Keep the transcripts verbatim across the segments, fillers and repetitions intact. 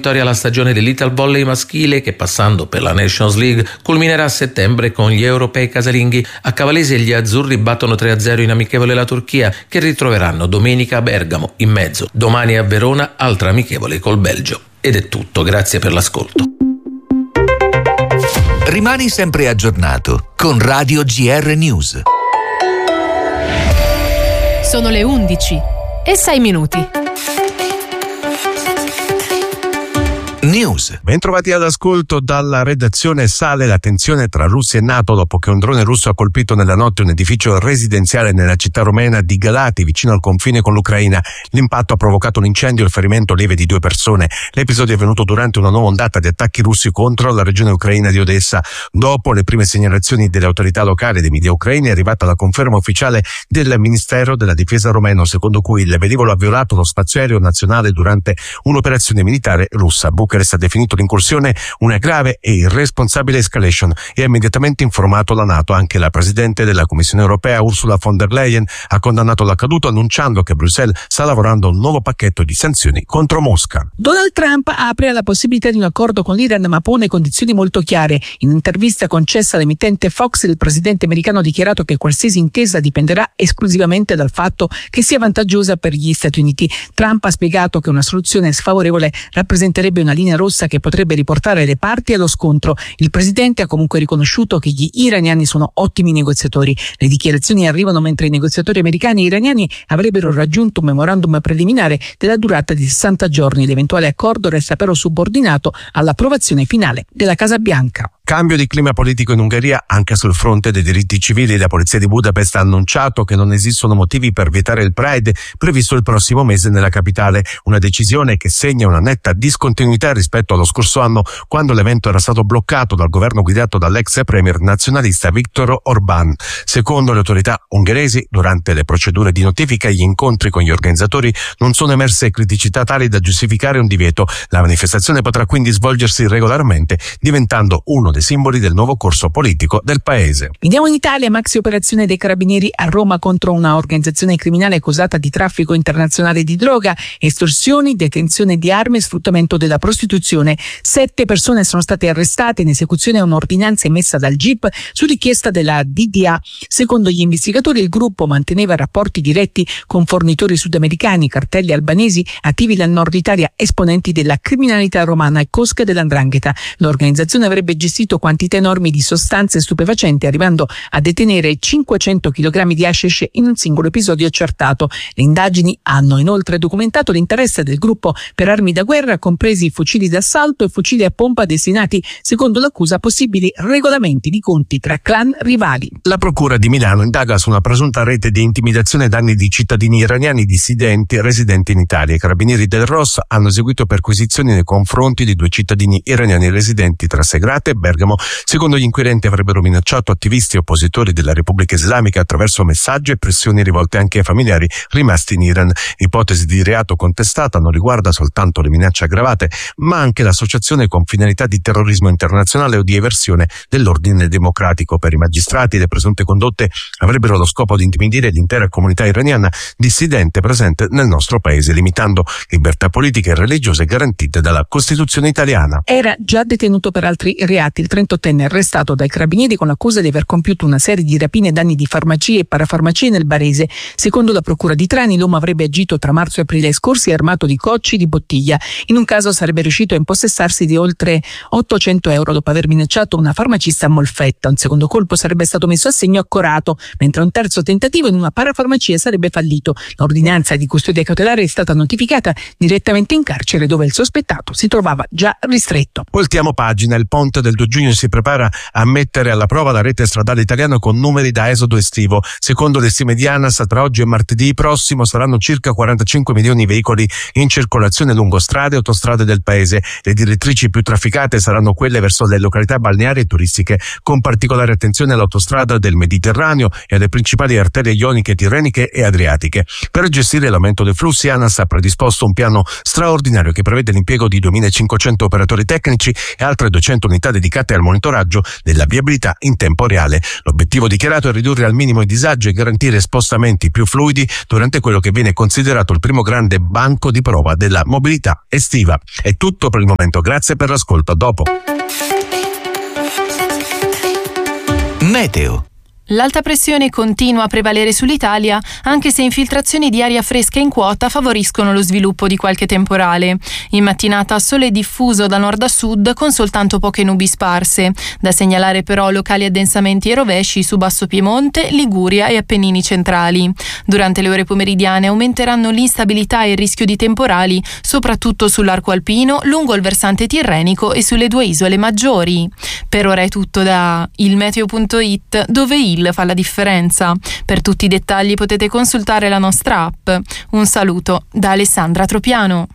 vittoria alla stagione dell'Ital Volley maschile che, passando per la Nations League, culminerà a settembre con gli europei casalinghi. A Cavalese gli azzurri battono tre a zero in amichevole la Turchia, che ritroveranno domenica a Bergamo. In mezzo, domani a Verona, altra amichevole col Belgio. Ed è tutto, grazie per l'ascolto. Rimani sempre aggiornato con Radio G R News. Sono le undici e sei minuti. News. Bentrovati all'ascolto. Dalla redazione sale la tensione tra Russia e NATO dopo che un drone russo ha colpito nella notte un edificio residenziale nella città romena di Galati, vicino al confine con l'Ucraina. L'impatto ha provocato un incendio e il ferimento lieve di due persone. L'episodio è avvenuto durante una nuova ondata di attacchi russi contro la regione ucraina di Odessa. Dopo le prime segnalazioni delle autorità locali e dei media ucraini è arrivata la conferma ufficiale del Ministero della Difesa romeno, secondo cui il velivolo ha violato lo spazio aereo nazionale durante un'operazione militare russa. Bucarest ha definito l'incursione una grave e irresponsabile escalation e ha immediatamente informato la NATO. Anche la Presidente della Commissione europea, Ursula von der Leyen, ha condannato l'accaduto, annunciando che Bruxelles sta lavorando a un nuovo pacchetto di sanzioni contro Mosca. Donald Trump apre alla possibilità di un accordo con l'Iran, ma pone condizioni molto chiare. In un'intervista concessa all'emittente Fox, il presidente americano ha dichiarato che qualsiasi intesa dipenderà esclusivamente dal fatto che sia vantaggiosa per gli Stati Uniti. Trump ha spiegato che una soluzione sfavorevole rappresenterebbe una linea rossa che potrebbe riportare le parti allo scontro. Il presidente ha comunque riconosciuto che gli iraniani sono ottimi negoziatori. Le dichiarazioni arrivano mentre i negoziatori americani e iraniani avrebbero raggiunto un memorandum preliminare della durata di sessanta giorni. L'eventuale accordo resta però subordinato all'approvazione finale della Casa Bianca. Cambio di clima politico in Ungheria anche sul fronte dei diritti civili. La polizia di Budapest ha annunciato che non esistono motivi per vietare il Pride previsto il prossimo mese nella capitale, una decisione che segna una netta discontinuità rispetto allo scorso anno, quando l'evento era stato bloccato dal governo guidato dall'ex premier nazionalista Viktor Orbán. Secondo le autorità ungheresi, durante le procedure di notifica e gli incontri con gli organizzatori non sono emerse criticità tali da giustificare un divieto. La manifestazione potrà quindi svolgersi regolarmente, diventando uno dei simboli del nuovo corso politico del paese. Vediamo in Italia, maxi operazione dei carabinieri a Roma contro una organizzazione criminale accusata di traffico internazionale di droga, estorsioni, detenzione di armi e sfruttamento della prostituzione. Sette persone sono state arrestate in esecuzione a un'ordinanza emessa dal G I P su richiesta della D D A. Secondo gli investigatori, il gruppo manteneva rapporti diretti con fornitori sudamericani, cartelli albanesi attivi dal nord Italia, esponenti della criminalità romana e cosche dell'Ndrangheta. L'organizzazione avrebbe gestito quantità enormi di sostanze stupefacenti, arrivando a detenere cinquecento chilogrammi di hashish in un singolo episodio accertato. Le indagini hanno inoltre documentato l'interesse del gruppo per armi da guerra, compresi fucili d'assalto e fucili a pompa destinati, secondo l'accusa, a possibili regolamenti di conti tra clan rivali. La Procura di Milano indaga su una presunta rete di intimidazione ai danni di cittadini iraniani dissidenti residenti in Italia. I carabinieri del R O S hanno eseguito perquisizioni nei confronti di due cittadini iraniani residenti tra Segrate e Bergamo. Secondo gli inquirenti avrebbero minacciato attivisti e oppositori della Repubblica Islamica attraverso messaggi e pressioni rivolte anche ai familiari rimasti in Iran. L'ipotesi di reato contestata non riguarda soltanto le minacce aggravate, ma anche l'associazione con finalità di terrorismo internazionale o di eversione dell'ordine democratico. Per i magistrati le presunte condotte avrebbero lo scopo di intimidire l'intera comunità iraniana dissidente presente nel nostro paese, limitando libertà politiche e religiose garantite dalla Costituzione italiana. Era già detenuto per altri reati il trentottenne arrestato dai carabinieri con l'accusa di aver compiuto una serie di rapine ai danni di farmacie e parafarmacie nel Barese. Secondo la procura di Trani, l'uomo avrebbe agito tra marzo e aprile scorsi armato di cocci di bottiglia. In un caso sarebbe riuscito a impossessarsi di oltre ottocento euro dopo aver minacciato una farmacista a Molfetta. Un secondo colpo sarebbe stato messo a segno a Corato, mentre un terzo tentativo in una parafarmacia sarebbe fallito. L'ordinanza di custodia cautelare è stata notificata direttamente in carcere, dove il sospettato si trovava già ristretto. Voltiamo pagina. Il ponte del due giugno si prepara a mettere alla prova la rete stradale italiana con numeri da esodo estivo. Secondo le stime di ANAS, tra oggi e martedì prossimo saranno circa quarantacinque milioni di veicoli in circolazione lungo strade e autostrade del paese. Le direttrici più trafficate saranno quelle verso le località balneari e turistiche, con particolare attenzione all'autostrada del Mediterraneo e alle principali arterie ioniche, tirreniche e adriatiche. Per gestire l'aumento dei flussi, ANAS ha predisposto un piano straordinario che prevede l'impiego di duemilacinquecento operatori tecnici e altre duecento unità dedicate dedicate al monitoraggio della viabilità in tempo reale. L'obiettivo dichiarato è ridurre al minimo i disagi e garantire spostamenti più fluidi durante quello che viene considerato il primo grande banco di prova della mobilità estiva. È tutto per il momento, grazie per l'ascolto, a dopo. Meteo. L'alta pressione continua a prevalere sull'Italia, anche se infiltrazioni di aria fresca in quota favoriscono lo sviluppo di qualche temporale. In mattinata sole diffuso da nord a sud con soltanto poche nubi sparse. Da segnalare però locali addensamenti e rovesci su Basso Piemonte, Liguria e Appennini centrali. Durante le ore pomeridiane aumenteranno l'instabilità e il rischio di temporali, soprattutto sull'arco alpino, lungo il versante tirrenico e sulle due isole maggiori. Per ora è tutto da ilmeteo punto it, dove il fa la differenza. Per tutti i dettagli potete consultare la nostra app. Un saluto da Alessandra Tropiano.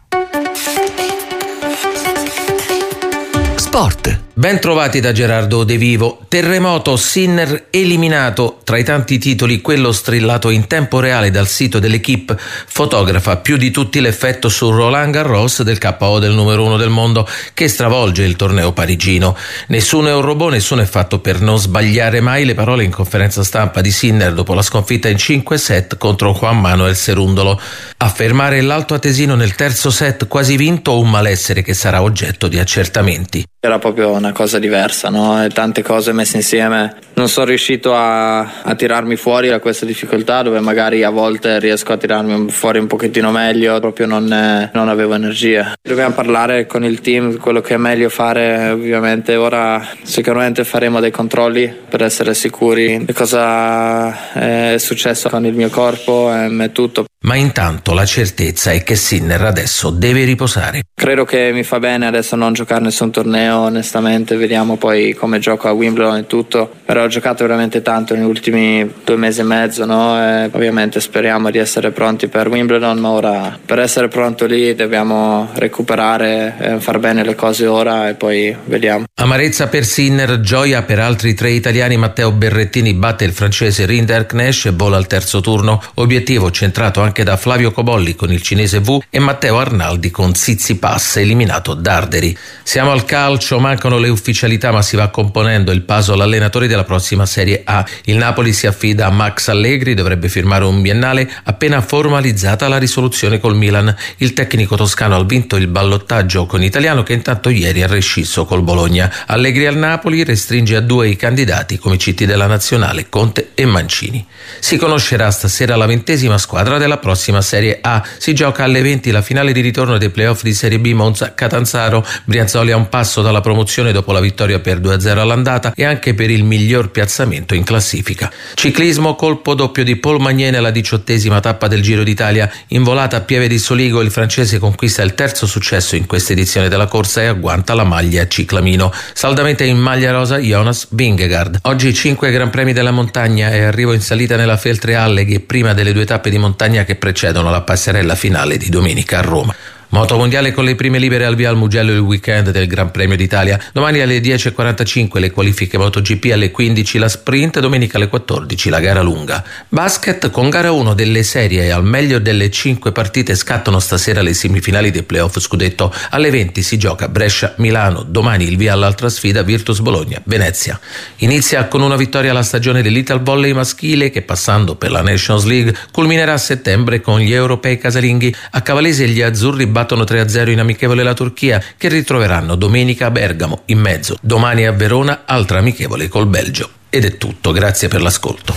Sport. Ben trovati da Gerardo De Vivo. Terremoto, Sinner eliminato. Tra i tanti titoli, quello strillato in tempo reale dal sito dell'Equipe fotografa più di tutti l'effetto su Roland Garros del K O del numero uno del mondo che stravolge il torneo parigino. Nessuno è un robot, nessuno è fatto per non sbagliare mai, le parole in conferenza stampa di Sinner dopo la sconfitta in cinque set contro Juan Manuel Cerúndolo. Affermare l'alto atesino nel terzo set quasi vinto o un malessere che sarà oggetto di accertamenti? Era proprio una cosa diversa, no? E tante cose messe insieme. Non sono riuscito a, a tirarmi fuori da questa difficoltà, dove magari a volte riesco a tirarmi fuori un pochettino meglio, proprio non, non avevo energia. Dobbiamo parlare con il team, quello che è meglio fare. Ovviamente ora sicuramente faremo dei controlli per essere sicuri di cosa è successo con il mio corpo e tutto. Ma intanto la certezza è che Sinner adesso deve riposare. Credo che mi fa bene adesso non giocare nessun torneo, onestamente, vediamo poi come gioco a Wimbledon e tutto, però ho giocato veramente tanto negli ultimi due mesi e mezzo, no? E ovviamente speriamo di essere pronti per Wimbledon, ma ora per essere pronto lì dobbiamo recuperare e far bene le cose ora e poi vediamo. Amarezza per Sinner, gioia per altri tre italiani. Matteo Berrettini batte il francese Rinderknecht e vola al terzo turno, obiettivo centrato anche anche da Flavio Cobolli con il cinese Wu e Matteo Arnaldi con Tsitsipas eliminato Darderi. Siamo al calcio, mancano le ufficialità ma si va componendo il puzzle allenatori della prossima Serie A. Il Napoli si affida a Max Allegri, dovrebbe firmare un biennale appena formalizzata la risoluzione col Milan. Il tecnico toscano ha vinto il ballottaggio con Italiano che intanto ieri ha rescisso col Bologna. Allegri al Napoli restringe a due i candidati come C T della nazionale, Conte e Mancini. Si conoscerà stasera la ventesima squadra della prossima Serie A. Si gioca alle venti la finale di ritorno dei playoff di Serie B Monza-Catanzaro. Brianzoli a un passo dalla promozione dopo la vittoria per due a zero all'andata e anche per il miglior piazzamento in classifica. Ciclismo, colpo doppio di Paul Magnier nella diciottesima tappa del Giro d'Italia. In volata a Pieve di Soligo il francese conquista il terzo successo in questa edizione della corsa e agguanta la maglia ciclamino. Saldamente in maglia rosa Jonas Vingegaard. Oggi cinque Gran Premi della montagna e arrivo in salita nella Feltre-Alleghe prima delle due tappe di montagna che precedono la passerella finale di domenica a Roma. Moto mondiale con le prime libere al via al Mugello il weekend del Gran Premio d'Italia. Domani alle dieci e quarantacinque le qualifiche MotoGP, alle quindici la sprint, domenica alle quattordici la gara lunga. Basket con gara uno delle serie e al meglio delle cinque partite scattano stasera le semifinali dei playoff scudetto. Alle venti si gioca Brescia-Milano, domani il via all'altra sfida Virtus Bologna-Venezia. Inizia con una vittoria la stagione dell'Ital Volley maschile che passando per la Nations League culminerà a settembre con gli europei casalinghi. A Cavalese gli azzurri battono tre a zero in amichevole la Turchia che ritroveranno domenica a Bergamo. In mezzo domani a Verona altra amichevole col Belgio. Ed è tutto, grazie per l'ascolto.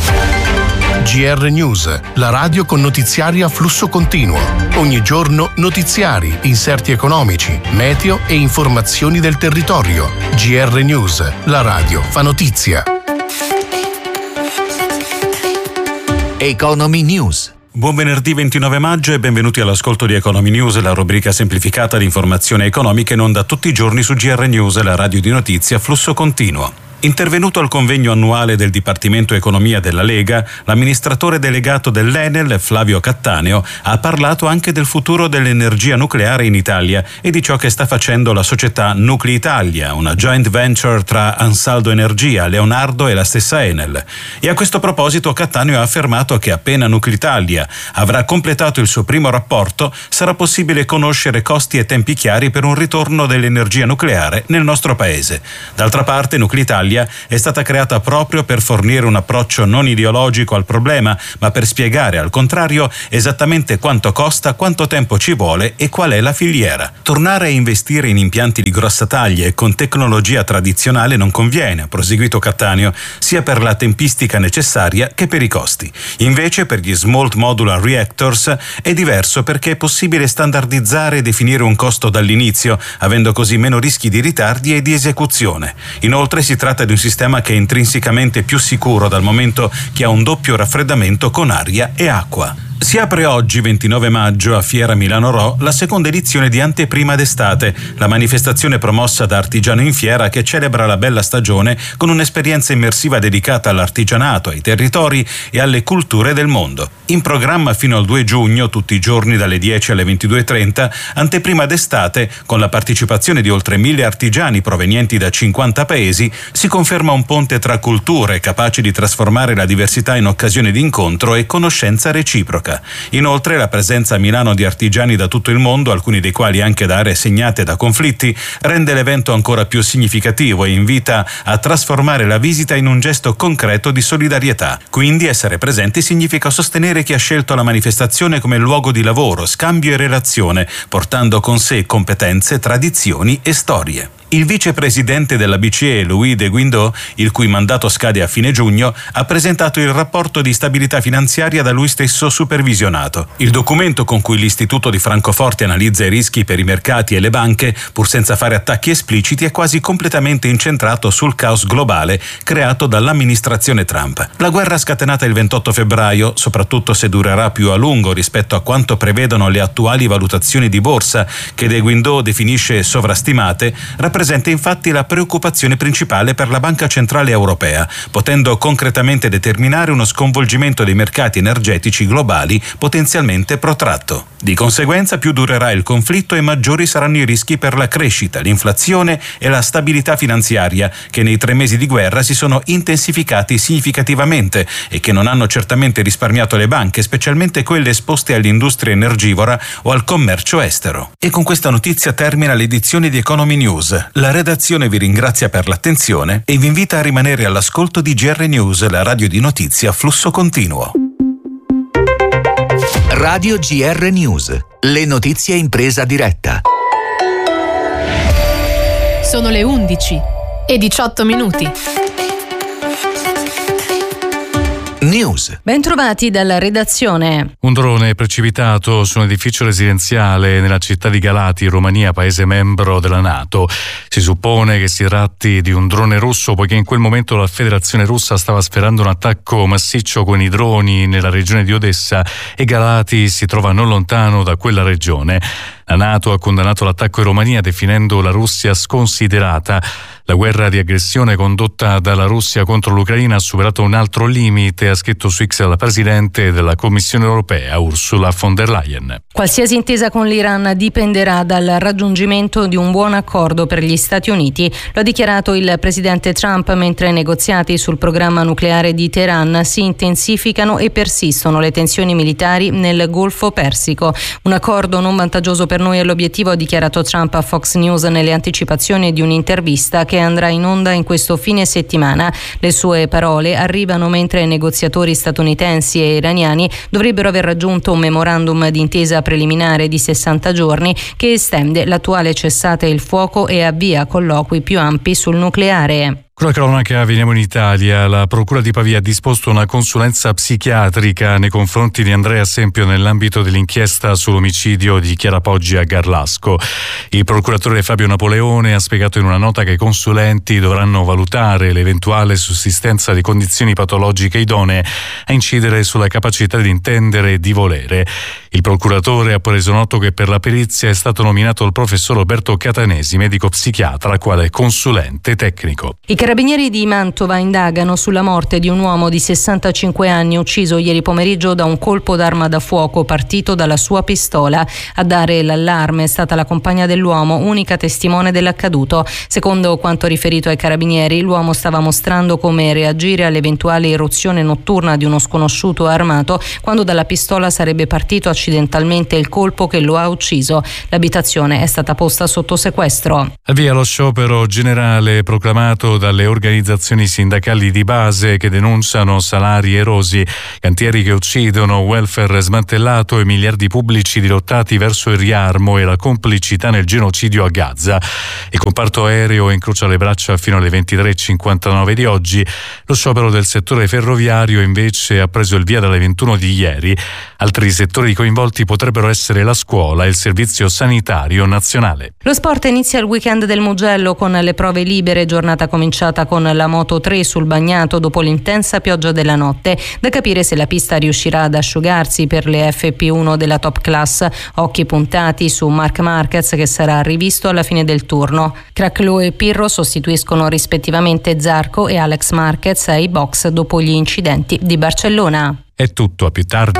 G R News, la radio con notiziari a flusso continuo. Ogni giorno notiziari, inserti economici, meteo e informazioni del territorio. G R News, la radio fa notizia. Economy News. Buon venerdì ventinove maggio e benvenuti all'ascolto di Economy News, la rubrica semplificata di informazione economica in onda tutti i giorni su G R News, la radio di notizia a flusso continuo. Intervenuto al convegno annuale del Dipartimento Economia della Lega, l'amministratore delegato dell'Enel, Flavio Cattaneo, ha parlato anche del futuro dell'energia nucleare in Italia e di ciò che sta facendo la società Nuclei Italia, una joint venture tra Ansaldo Energia, Leonardo e la stessa Enel. E a questo proposito Cattaneo ha affermato che appena Nuclei Italia avrà completato il suo primo rapporto, sarà possibile conoscere costi e tempi chiari per un ritorno dell'energia nucleare nel nostro paese. D'altra parte, Nuclei Italia è stata creata proprio per fornire un approccio non ideologico al problema, ma per spiegare al contrario esattamente quanto costa, quanto tempo ci vuole e qual è la filiera. Tornare a investire in impianti di grossa taglia e con tecnologia tradizionale non conviene, ha proseguito Cattaneo, sia per la tempistica necessaria che per i costi. Invece per gli Small Modular Reactors è diverso perché è possibile standardizzare e definire un costo dall'inizio, avendo così meno rischi di ritardi e di esecuzione. Inoltre si tratta di un sistema che è intrinsecamente più sicuro dal momento che ha un doppio raffreddamento con aria e acqua. Si apre oggi, ventinove maggio, a Fiera Milano Ro, la seconda edizione di Anteprima d'Estate, la manifestazione promossa da Artigiano in Fiera che celebra la bella stagione con un'esperienza immersiva dedicata all'artigianato, ai territori e alle culture del mondo. In programma fino al due giugno, tutti i giorni dalle dieci alle ventidue e trenta, Anteprima d'Estate, con la partecipazione di oltre mille artigiani provenienti da cinquanta paesi, si conferma un ponte tra culture capace di trasformare la diversità in occasione di incontro e conoscenza reciproca. Inoltre la presenza a Milano di artigiani da tutto il mondo, alcuni dei quali anche da aree segnate da conflitti, rende l'evento ancora più significativo e invita a trasformare la visita in un gesto concreto di solidarietà. Quindi essere presenti significa sostenere chi ha scelto la manifestazione come luogo di lavoro, scambio e relazione, portando con sé competenze, tradizioni e storie. Il vicepresidente della B C E, Louis de Guindos, il cui mandato scade a fine giugno, ha presentato il rapporto di stabilità finanziaria da lui stesso supervisionato. Il documento con cui l'Istituto di Francoforte analizza i rischi per i mercati e le banche, pur senza fare attacchi espliciti, è quasi completamente incentrato sul caos globale creato dall'amministrazione Trump. La guerra scatenata il ventotto febbraio, soprattutto se durerà più a lungo rispetto a quanto prevedono le attuali valutazioni di borsa, che de Guindos definisce sovrastimate, rappresenta infatti la preoccupazione principale per la Banca Centrale Europea, potendo concretamente determinare uno sconvolgimento dei mercati energetici globali potenzialmente protratto. Di conseguenza, più durerà il conflitto e maggiori saranno i rischi per la crescita, l'inflazione e la stabilità finanziaria, che nei tre mesi di guerra si sono intensificati significativamente e che non hanno certamente risparmiato le banche, specialmente quelle esposte all'industria energivora o al commercio estero. E con questa notizia termina l'edizione di Economy News. La redazione vi ringrazia per l'attenzione e vi invita a rimanere all'ascolto di G R News, la radio di notizie a flusso continuo. Radio G R News, le notizie in presa diretta. Sono le undici e diciotto minuti. News. Bentrovati dalla redazione. Un drone è precipitato su un edificio residenziale nella città di Galati, Romania, paese membro della NATO. Si suppone che si tratti di un drone russo, poiché in quel momento la Federazione Russa stava sferrando un attacco massiccio con i droni nella regione di Odessa e Galati si trova non lontano da quella regione. La NATO ha condannato l'attacco in Romania definendo la Russia sconsiderata. La guerra di aggressione condotta dalla Russia contro l'Ucraina ha superato un altro limite, ha scritto su X la Presidente della Commissione europea, Ursula von der Leyen. Qualsiasi intesa con l'Iran dipenderà dal raggiungimento di un buon accordo per gli Stati Uniti, lo ha dichiarato il Presidente Trump mentre i negoziati sul programma nucleare di Teheran si intensificano e persistono le tensioni militari nel Golfo Persico. Un accordo non vantaggioso per noi è l'obiettivo, ha dichiarato Trump a Fox News nelle anticipazioni di un'intervista che andrà in onda in questo fine settimana. Le sue parole arrivano mentre i negoziatori statunitensi e iraniani dovrebbero aver raggiunto un memorandum d'intesa preliminare di sessanta giorni che estende l'attuale cessate il fuoco e avvia colloqui più ampi sul nucleare. Con la cronaca veniamo in Italia. La Procura di Pavia ha disposto una consulenza psichiatrica nei confronti di Andrea Sempio nell'ambito dell'inchiesta sull'omicidio di Chiara Poggi a Garlasco. Il procuratore Fabio Napoleone ha spiegato in una nota che i consulenti dovranno valutare l'eventuale sussistenza di condizioni patologiche idonee a incidere sulla capacità di intendere e di volere. Il procuratore ha poi reso noto che per la perizia è stato nominato il professor Roberto Catanesi, medico psichiatra, quale consulente tecnico. I Carabinieri di Mantova indagano sulla morte di un uomo di sessantacinque anni ucciso ieri pomeriggio da un colpo d'arma da fuoco partito dalla sua pistola. A dare l'allarme è stata la compagna dell'uomo, unica testimone dell'accaduto. Secondo quanto riferito ai carabinieri, l'uomo stava mostrando come reagire all'eventuale irruzione notturna di uno sconosciuto armato quando dalla pistola sarebbe partito accidentalmente il colpo che lo ha ucciso. L'abitazione è stata posta sotto sequestro. Avvia lo sciopero generale proclamato dalle organizzazioni sindacali di base che denunciano salari erosi, cantieri che uccidono, welfare smantellato e miliardi pubblici dirottati verso il riarmo e la complicità nel genocidio a Gaza. Il comparto aereo incrocia le braccia fino alle ventitré e cinquantanove di oggi. Lo sciopero del settore ferroviario invece ha preso il via dalle ventuno di ieri. Altri settori coinvolti potrebbero essere la scuola e il servizio sanitario nazionale. Lo sport inizia il weekend del Mugello con le prove libere, giornata cominciata con la Moto tre sul bagnato dopo l'intensa pioggia della notte. Da capire se la pista riuscirà ad asciugarsi per le F P uno della top class. Occhi puntati su Marc Marquez, che sarà rivisto alla fine del turno. Craclo e Pirro sostituiscono rispettivamente Zarco e Alex Marquez ai box dopo gli incidenti di Barcellona. È tutto, a più tardi.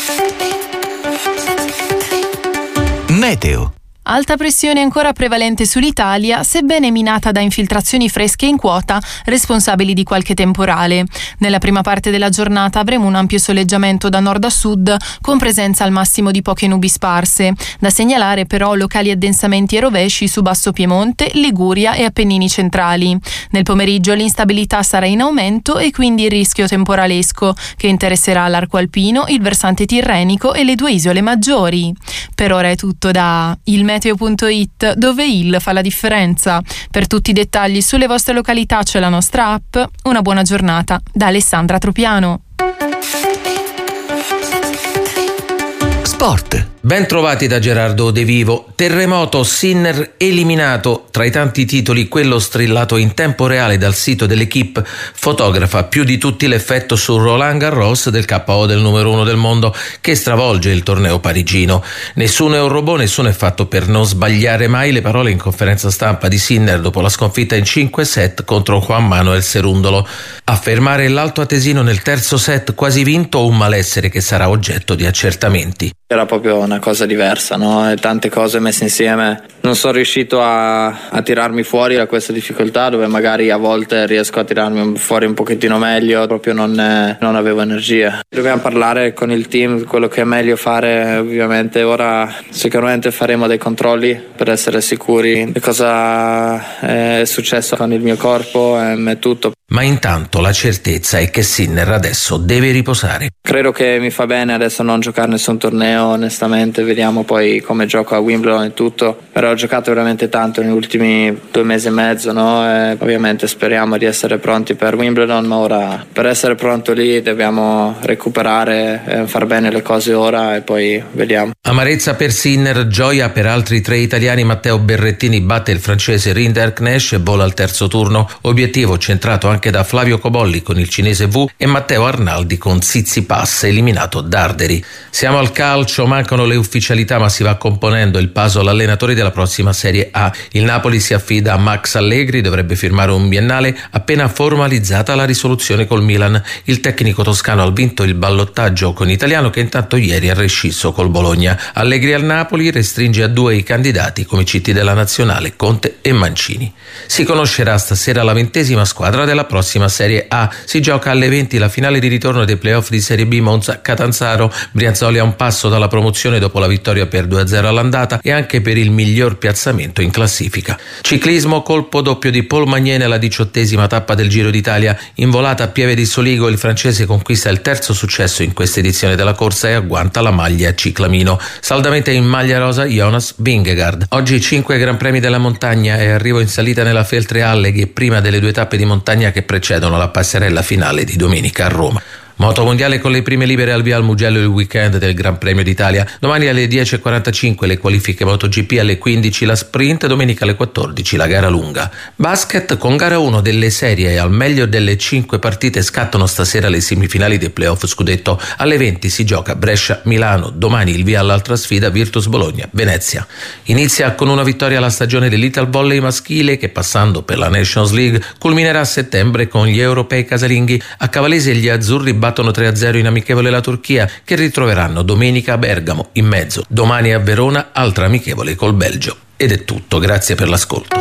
Meteo. Alta pressione ancora prevalente sull'Italia, sebbene minata da infiltrazioni fresche in quota responsabili di qualche temporale. Nella prima parte della giornata avremo un ampio soleggiamento da nord a sud, con presenza al massimo di poche nubi sparse. Da segnalare però locali addensamenti e rovesci su Basso Piemonte, Liguria e Appennini centrali. Nel pomeriggio l'instabilità sarà in aumento e quindi il rischio temporalesco, che interesserà l'arco alpino, il versante tirrenico e le due isole maggiori. Per ora è tutto da il meteo punto it, dove il fa la differenza. Per tutti i dettagli sulle vostre località c'è la nostra app. Una buona giornata da Alessandra Tropiano. Sport. Ben trovati da Gerardo De Vivo. Terremoto, Sinner eliminato. Tra i tanti titoli, quello strillato in tempo reale dal sito dell'Equipe fotografa più di tutti l'effetto su Roland Garros del K O del numero uno del mondo, che stravolge il torneo parigino. Nessuno è un robot, nessuno è fatto per non sbagliare mai, le parole in conferenza stampa di Sinner dopo la sconfitta in cinque set contro Juan Manuel Cerúndolo. Affermare l'alto atesino nel terzo set quasi vinto o un malessere che sarà oggetto di accertamenti. Era proprio una cosa diversa, no? E tante cose messe insieme. Non sono riuscito a, a tirarmi fuori da questa difficoltà, dove magari a volte riesco a tirarmi fuori un pochettino meglio, proprio non, eh, non avevo energia. Dobbiamo parlare con il team, quello che è meglio fare. Ovviamente ora sicuramente faremo dei controlli per essere sicuri di cosa è successo con il mio corpo e tutto. Ma intanto la certezza è che Sinner adesso deve riposare. Credo che mi fa bene adesso non giocare nessun torneo, onestamente. Vediamo poi come gioco a Wimbledon e tutto. Però ho giocato veramente tanto negli ultimi due mesi e mezzo, no? E ovviamente speriamo di essere pronti per Wimbledon, ma ora per essere pronto lì dobbiamo recuperare e far bene le cose ora e poi vediamo. Amarezza per Sinner, gioia per altri tre italiani. Matteo Berrettini batte il francese Rinderknecht e vola al terzo turno. Obiettivo centrato anche da Flavio Cobolli con il cinese Wu e Matteo Arnaldi con Tsitsipas, eliminato Darderi. Siamo al calcio, mancano le ufficialità ma si va componendo il puzzle allenatori della prossima Serie A. Il Napoli si affida a Max Allegri, dovrebbe firmare un biennale appena formalizzata la risoluzione col Milan. Il tecnico toscano ha vinto il ballottaggio con Italiano, che intanto ieri ha rescisso col Bologna. Allegri al Napoli restringe a due i candidati come C T della nazionale, Conte e Mancini. Si conoscerà stasera la ventesima squadra della prossima Serie A. Si gioca alle venti la finale di ritorno dei playoff di Serie B Monza-Catanzaro. Brianzoli a un passo dalla promozione dopo la vittoria per due a zero all'andata e anche per il miglior piazzamento in classifica. Ciclismo, colpo doppio di Paul Magnier nella diciottesima tappa del Giro d'Italia. In volata a Pieve di Soligo il francese conquista il terzo successo in questa edizione della corsa e agguanta la maglia ciclamino. Saldamente in maglia rosa Jonas Vingegaard. Oggi cinque Gran Premi della montagna e arrivo in salita nella Feltre Alleghe prima delle due tappe di montagna che precedono la passerella finale di domenica a Roma. Moto mondiale con le prime libere al via al Mugello il weekend del Gran Premio d'Italia. Domani alle dieci e quarantacinque le qualifiche MotoGP, alle quindici la sprint, domenica alle quattordici la gara lunga. Basket con gara uno delle serie, al meglio delle cinque partite scattano stasera le semifinali dei playoff scudetto. Alle venti si gioca Brescia-Milano, domani il via all'altra sfida Virtus Bologna-Venezia. Inizia con una vittoria la stagione dell'Ital Volley maschile che, passando per la Nations League, culminerà a settembre con gli europei casalinghi. A Cavalese gli azzurri battono tre a zero in amichevole la Turchia, che ritroveranno domenica a Bergamo. In mezzo, domani a Verona, altra amichevole col Belgio. Ed è tutto, grazie per l'ascolto.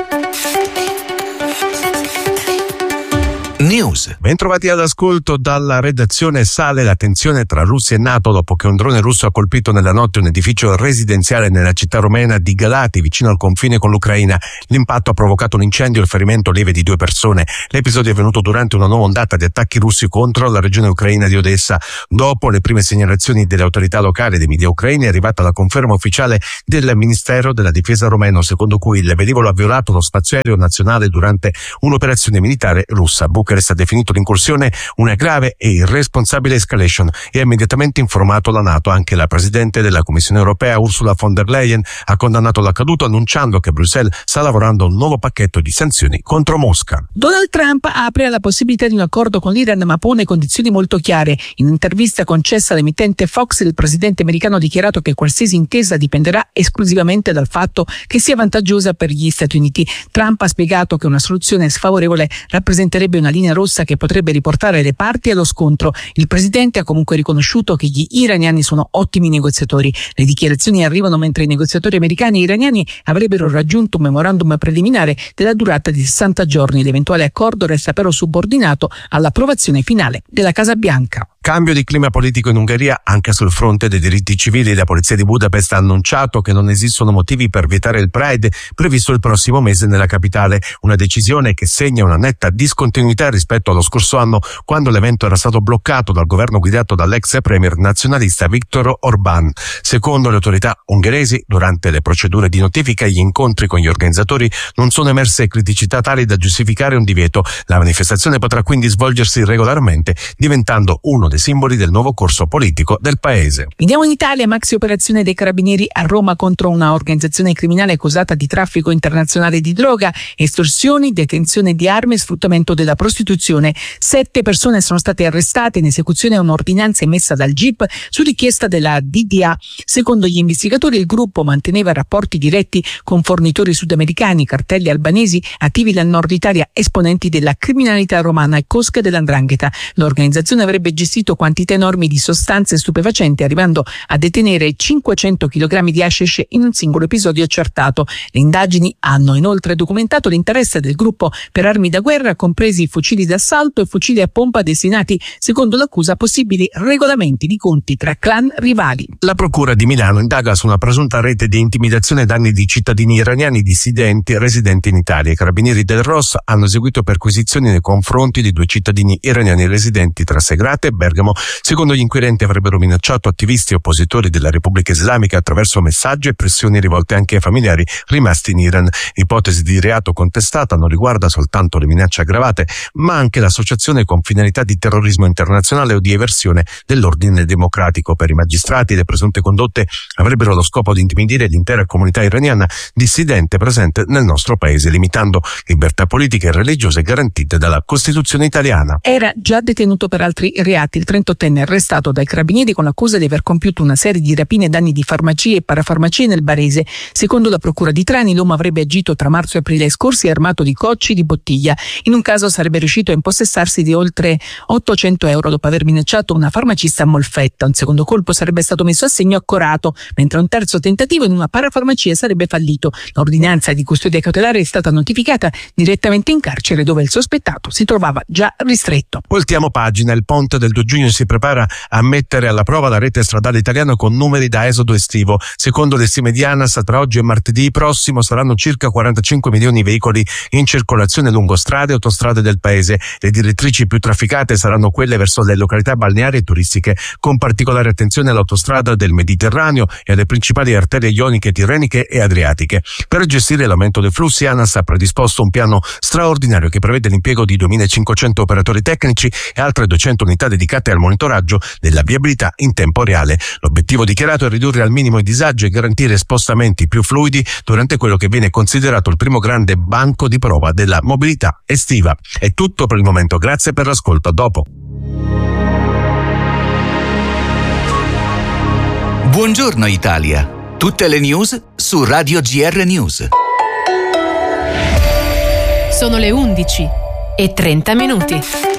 News. Bentrovati all'ascolto. Dalla redazione sale la tensione tra Russia e NATO dopo che un drone russo ha colpito nella notte un edificio residenziale nella città romena di Galati, vicino al confine con l'Ucraina. L'impatto ha provocato un incendio e il ferimento lieve di due persone. L'episodio è avvenuto durante una nuova ondata di attacchi russi contro la regione ucraina di Odessa. Dopo le prime segnalazioni delle autorità locali e dei media ucraini è arrivata la conferma ufficiale del Ministero della Difesa romeno, secondo cui il velivolo ha violato lo spazio aereo nazionale durante un'operazione militare russa. Bucarest ha definito l'incursione una grave e irresponsabile escalation e ha immediatamente informato la NATO. Anche la Presidente della Commissione europea Ursula von der Leyen ha condannato l'accaduto, annunciando che Bruxelles sta lavorando a un nuovo pacchetto di sanzioni contro Mosca. Donald Trump apre alla possibilità di un accordo con l'Iran ma pone condizioni molto chiare. In un'intervista concessa all'emittente Fox, il presidente americano ha dichiarato che qualsiasi intesa dipenderà esclusivamente dal fatto che sia vantaggiosa per gli Stati Uniti. Trump ha spiegato che una soluzione sfavorevole rappresenterebbe una linea rossa che potrebbe riportare le parti allo scontro. Il presidente ha comunque riconosciuto che gli iraniani sono ottimi negoziatori. Le dichiarazioni arrivano mentre i negoziatori americani e iraniani avrebbero raggiunto un memorandum preliminare della durata di sessanta giorni. L'eventuale accordo resta però subordinato all'approvazione finale della Casa Bianca. Cambio di clima politico in Ungheria anche sul fronte dei diritti civili. La polizia di Budapest ha annunciato che non esistono motivi per vietare il Pride previsto il prossimo mese nella capitale, una decisione che segna una netta discontinuità rispetto allo scorso anno, quando l'evento era stato bloccato dal governo guidato dall'ex premier nazionalista Viktor Orbán. Secondo le autorità ungheresi, durante le procedure di notifica e gli incontri con gli organizzatori non sono emerse criticità tali da giustificare un divieto. La manifestazione potrà quindi svolgersi regolarmente, diventando uno dei simboli del nuovo corso politico del paese. Vediamo in Italia, maxi operazione dei carabinieri a Roma contro una organizzazione criminale accusata di traffico internazionale di droga, estorsioni, detenzione di armi e sfruttamento della prostituzione. Sette persone sono state arrestate in esecuzione a un'ordinanza emessa dal G I P su richiesta della D D A. Secondo gli investigatori, il gruppo manteneva rapporti diretti con fornitori sudamericani, cartelli albanesi attivi nel nord Italia, esponenti della criminalità romana e cosche dell'Ndrangheta. L'organizzazione avrebbe gestito quantità enormi di sostanze stupefacenti, arrivando a detenere cinquecento chilogrammi di hashish in un singolo episodio accertato. Le indagini hanno inoltre documentato l'interesse del gruppo per armi da guerra, compresi fucili d'assalto e fucili a pompa destinati, secondo l'accusa, a possibili regolamenti di conti tra clan rivali. La Procura di Milano indaga su una presunta rete di intimidazione ai danni di cittadini iraniani dissidenti residenti in Italia. I carabinieri del R O S hanno eseguito perquisizioni nei confronti di due cittadini iraniani residenti tra Segrate e Bergamo. Secondo gli inquirenti avrebbero minacciato attivisti e oppositori della Repubblica Islamica attraverso messaggi e pressioni rivolte anche ai familiari rimasti in Iran. L'ipotesi di reato contestata non riguarda soltanto le minacce aggravate, ma anche l'associazione con finalità di terrorismo internazionale o di eversione dell'ordine democratico. Per i magistrati le presunte condotte avrebbero lo scopo di intimidire l'intera comunità iraniana dissidente presente nel nostro paese, limitando libertà politiche e religiose garantite dalla Costituzione italiana. Era già detenuto per altri reati il trentottenne arrestato dai carabinieri con l'accusa di aver compiuto una serie di rapine ai danni di farmacie e parafarmacie nel Barese. Secondo la procura di Trani, l'uomo avrebbe agito tra marzo e aprile scorsi armato di cocci di bottiglia. In un caso sarebbe riuscito a impossessarsi di oltre ottocento euro dopo aver minacciato una farmacista a Molfetta. Un secondo colpo sarebbe stato messo a segno a Corato, mentre un terzo tentativo in una parafarmacia sarebbe fallito. L'ordinanza di custodia cautelare è stata notificata direttamente in carcere, dove il sospettato si trovava già ristretto. Voltiamo pagina. Il ponte del due giugno si prepara a mettere alla prova la rete stradale italiana con numeri da esodo estivo. Secondo le stime di ANAS, tra oggi e martedì prossimo saranno circa quarantacinque milioni i veicoli in circolazione lungo strade e autostrade del paese. Le direttrici più trafficate saranno quelle verso le località balneari e turistiche, con particolare attenzione all'autostrada del Mediterraneo e alle principali arterie ioniche, tirreniche e adriatiche. Per gestire l'aumento dei flussi, ANAS ha predisposto un piano straordinario che prevede l'impiego di duemilacinquecento operatori tecnici e altre duecento unità dedicate dedicate al monitoraggio della viabilità in tempo reale. L'obiettivo dichiarato è ridurre al minimo i disagi e garantire spostamenti più fluidi durante quello che viene considerato il primo grande banco di prova della mobilità estiva. È tutto per il momento, grazie per l'ascolto, a dopo. Buongiorno Italia, tutte le news su Radio G R News. Sono le undici e trenta minuti.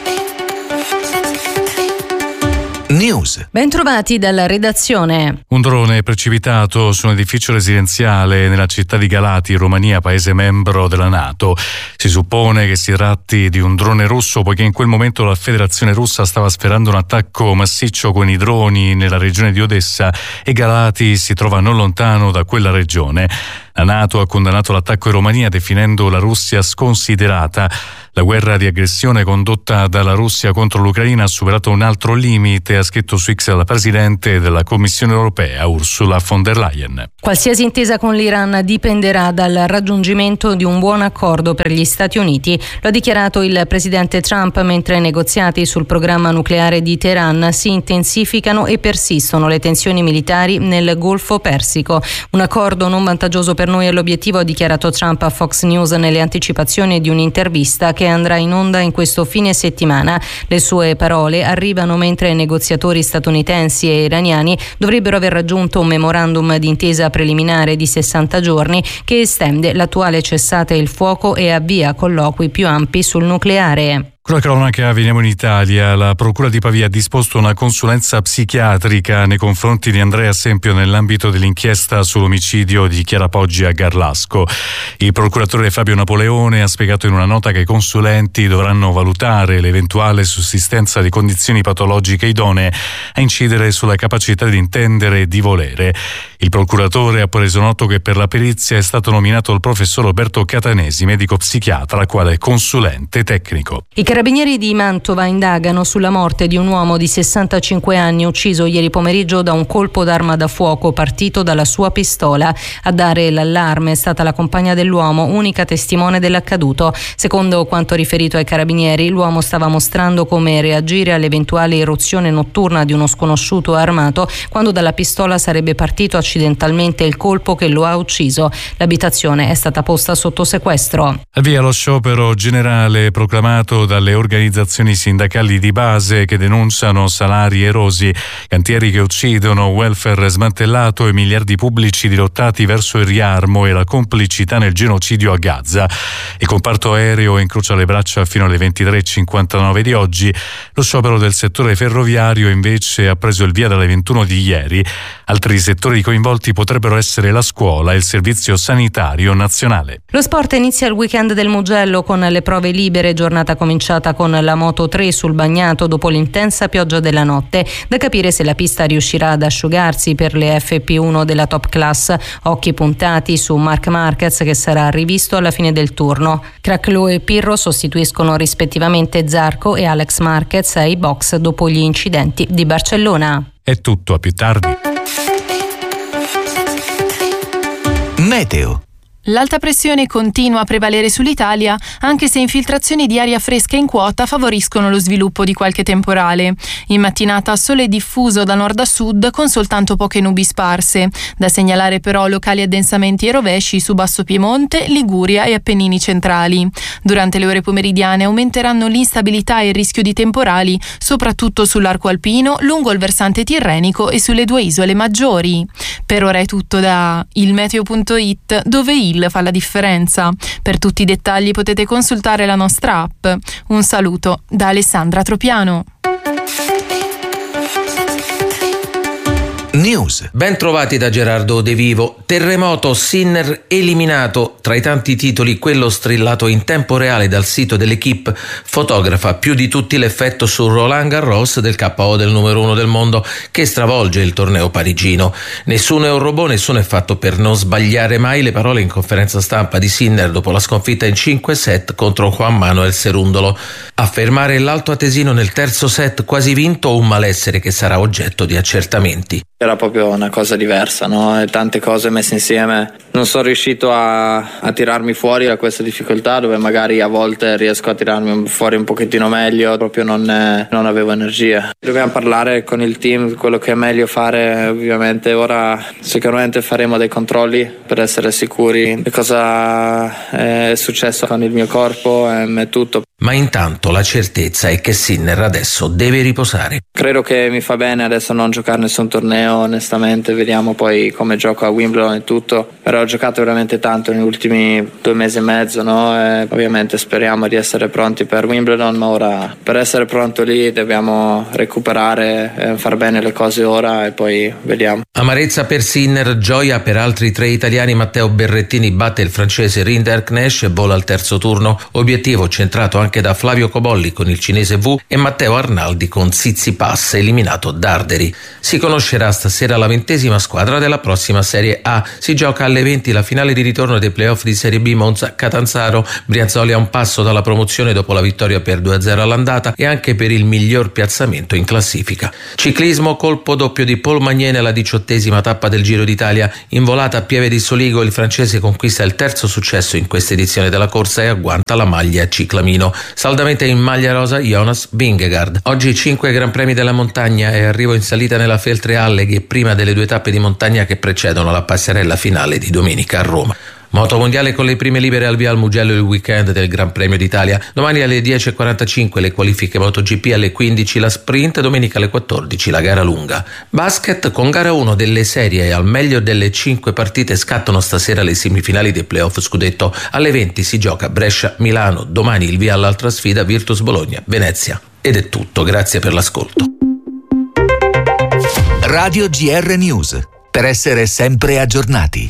News. Bentrovati dalla redazione. Un drone è precipitato su un edificio residenziale nella città di Galati, Romania, paese membro della NATO. Si suppone che si tratti di un drone russo, poiché in quel momento la Federazione Russa stava sferrando un attacco massiccio con i droni nella regione di Odessa e Galati si trova non lontano da quella regione. La NATO ha condannato l'attacco in Romania definendo la Russia sconsiderata. La guerra di aggressione condotta dalla Russia contro l'Ucraina ha superato un altro limite, ha scritto su X la Presidente della Commissione europea, Ursula von der Leyen. Qualsiasi intesa con l'Iran dipenderà dal raggiungimento di un buon accordo per gli Stati Uniti. Lo ha dichiarato il Presidente Trump mentre i negoziati sul programma nucleare di Teheran si intensificano e persistono le tensioni militari nel Golfo Persico. Un accordo non vantaggioso per noi è l'obiettivo, ha dichiarato Trump a Fox News nelle anticipazioni di un'intervista che andrà in onda in questo fine settimana. Le sue parole arrivano mentre i negoziatori statunitensi e iraniani dovrebbero aver raggiunto un memorandum d'intesa preliminare di sessanta giorni che estende l'attuale cessate il fuoco e avvia colloqui più ampi sul nucleare. Con la cronaca veniamo in Italia. La Procura di Pavia ha disposto una consulenza psichiatrica nei confronti di Andrea Sempio nell'ambito dell'inchiesta sull'omicidio di Chiara Poggi a Garlasco. Il procuratore Fabio Napoleone ha spiegato in una nota che i consulenti dovranno valutare l'eventuale sussistenza di condizioni patologiche idonee a incidere sulla capacità di intendere e di volere. Il procuratore ha poi reso noto che per la perizia è stato nominato il professor Roberto Catanesi, medico psichiatra, quale consulente tecnico. I carabinieri di Mantova indagano sulla morte di un uomo di sessantacinque anni ucciso ieri pomeriggio da un colpo d'arma da fuoco partito dalla sua pistola. A dare l'allarme è stata la compagna dell'uomo, unica testimone dell'accaduto. Secondo quanto riferito ai carabinieri, l'uomo stava mostrando come reagire all'eventuale irruzione notturna di uno sconosciuto armato quando dalla pistola sarebbe partito accidentalmente il colpo che lo ha ucciso. L'abitazione è stata posta sotto sequestro. Avvia lo sciopero generale proclamato dalle organizzazioni sindacali di base che denunciano salari erosi, cantieri che uccidono, welfare smantellato e miliardi pubblici dirottati verso il riarmo e la complicità nel genocidio a Gaza. Il comparto aereo incrocia le braccia fino alle ventitré e cinquantanove di oggi. Lo sciopero del settore ferroviario invece ha preso il via dalle ventuno di ieri. Altri settori coinvolti potrebbero essere la scuola e il servizio sanitario nazionale. Lo sport inizia il weekend del Mugello con le prove libere, giornata cominciata con la Moto tre sul bagnato dopo l'intensa pioggia della notte. Da capire se la pista riuscirà ad asciugarsi per le F P uno della top class. Occhi puntati su Marc Marquez che sarà rivisto alla fine del turno. Craclo e Pirro sostituiscono rispettivamente Zarco e Alex Marquez ai box dopo gli incidenti di Barcellona. È tutto, a più tardi. Meteo. L'alta pressione continua a prevalere sull'Italia, anche se infiltrazioni di aria fresca in quota favoriscono lo sviluppo di qualche temporale. In mattinata sole diffuso da nord a sud con soltanto poche nubi sparse. Da segnalare però locali addensamenti e rovesci su Basso Piemonte, Liguria e Appennini centrali. Durante le ore pomeridiane aumenteranno l'instabilità e il rischio di temporali, soprattutto sull'arco alpino, lungo il versante tirrenico e sulle due isole maggiori. Per ora è tutto da il meteo punto it, dove il fa la differenza. Per tutti i dettagli potete consultare la nostra app. Un saluto da Alessandra Tropiano. News. Ben trovati da Gerardo De Vivo. Terremoto, Sinner eliminato. Tra i tanti titoli, quello strillato in tempo reale dal sito dell'Equipe fotografa più di tutti l'effetto su Roland Garros del K O del numero uno del mondo che stravolge il torneo parigino. Nessuno è un robot, nessuno è fatto per non sbagliare mai, le parole in conferenza stampa di Sinner dopo la sconfitta in cinque set contro Juan Manuel Cerúndolo. A fermare l'alto atesino nel terzo set quasi vinto, un malessere che sarà oggetto di accertamenti. Era proprio una cosa diversa, no? E tante cose messe insieme. Non sono riuscito a, a tirarmi fuori da questa difficoltà dove magari a volte riesco a tirarmi fuori un pochettino meglio, proprio non, non avevo energia. Dobbiamo parlare con il team, quello che è meglio fare. Ovviamente ora sicuramente faremo dei controlli per essere sicuri di cosa è successo con il mio corpo e tutto. Ma intanto la certezza è che Sinner adesso deve riposare. Credo che mi fa bene adesso non giocare nessun torneo, onestamente, vediamo poi come gioco a Wimbledon e tutto, però ho giocato veramente tanto negli ultimi due mesi e mezzo, no? E ovviamente speriamo di essere pronti per Wimbledon, ma ora per essere pronto lì dobbiamo recuperare e far bene le cose ora e poi vediamo. Amarezza per Sinner, gioia per altri tre italiani. Matteo Berrettini batte il francese Rinderknecht e vola al terzo turno, obiettivo centrato anche da Flavio Cobolli con il cinese Wu e Matteo Arnaldi con Tsitsipas eliminato Darderi. Si conoscerà stasera la ventesima squadra della prossima Serie A. Si gioca alle venti la finale di ritorno dei playoff di Serie B Monza-Catanzaro. Brianzoli a un passo dalla promozione dopo la vittoria per due a zero all'andata e anche per il miglior piazzamento in classifica. Ciclismo, colpo doppio di Paul Magnier nella diciottesima tappa del Giro d'Italia. In volata a Pieve di Soligo il francese conquista il terzo successo in questa edizione della corsa e agguanta la maglia ciclamino. Saldamente in maglia rosa Jonas Vingegaard. Oggi cinque Gran Premi della montagna e arrivo in salita nella Feltre-Alleghe prima delle due tappe di montagna che precedono la passerella finale di domenica a Roma. Moto mondiale con le prime libere al via al Mugello il weekend del Gran Premio d'Italia. Domani alle dieci e quarantacinque le qualifiche MotoGP, alle quindici la sprint, domenica alle quattordici la gara lunga. Basket con gara uno delle serie e al meglio delle cinque partite scattano stasera le semifinali dei playoff scudetto. Alle venti si gioca Brescia-Milano, domani il via all'altra sfida Virtus Bologna-Venezia. Ed è tutto, grazie per l'ascolto. Radio G R News, per essere sempre aggiornati.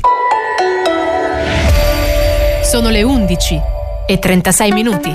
Sono le undici e trentasei minuti.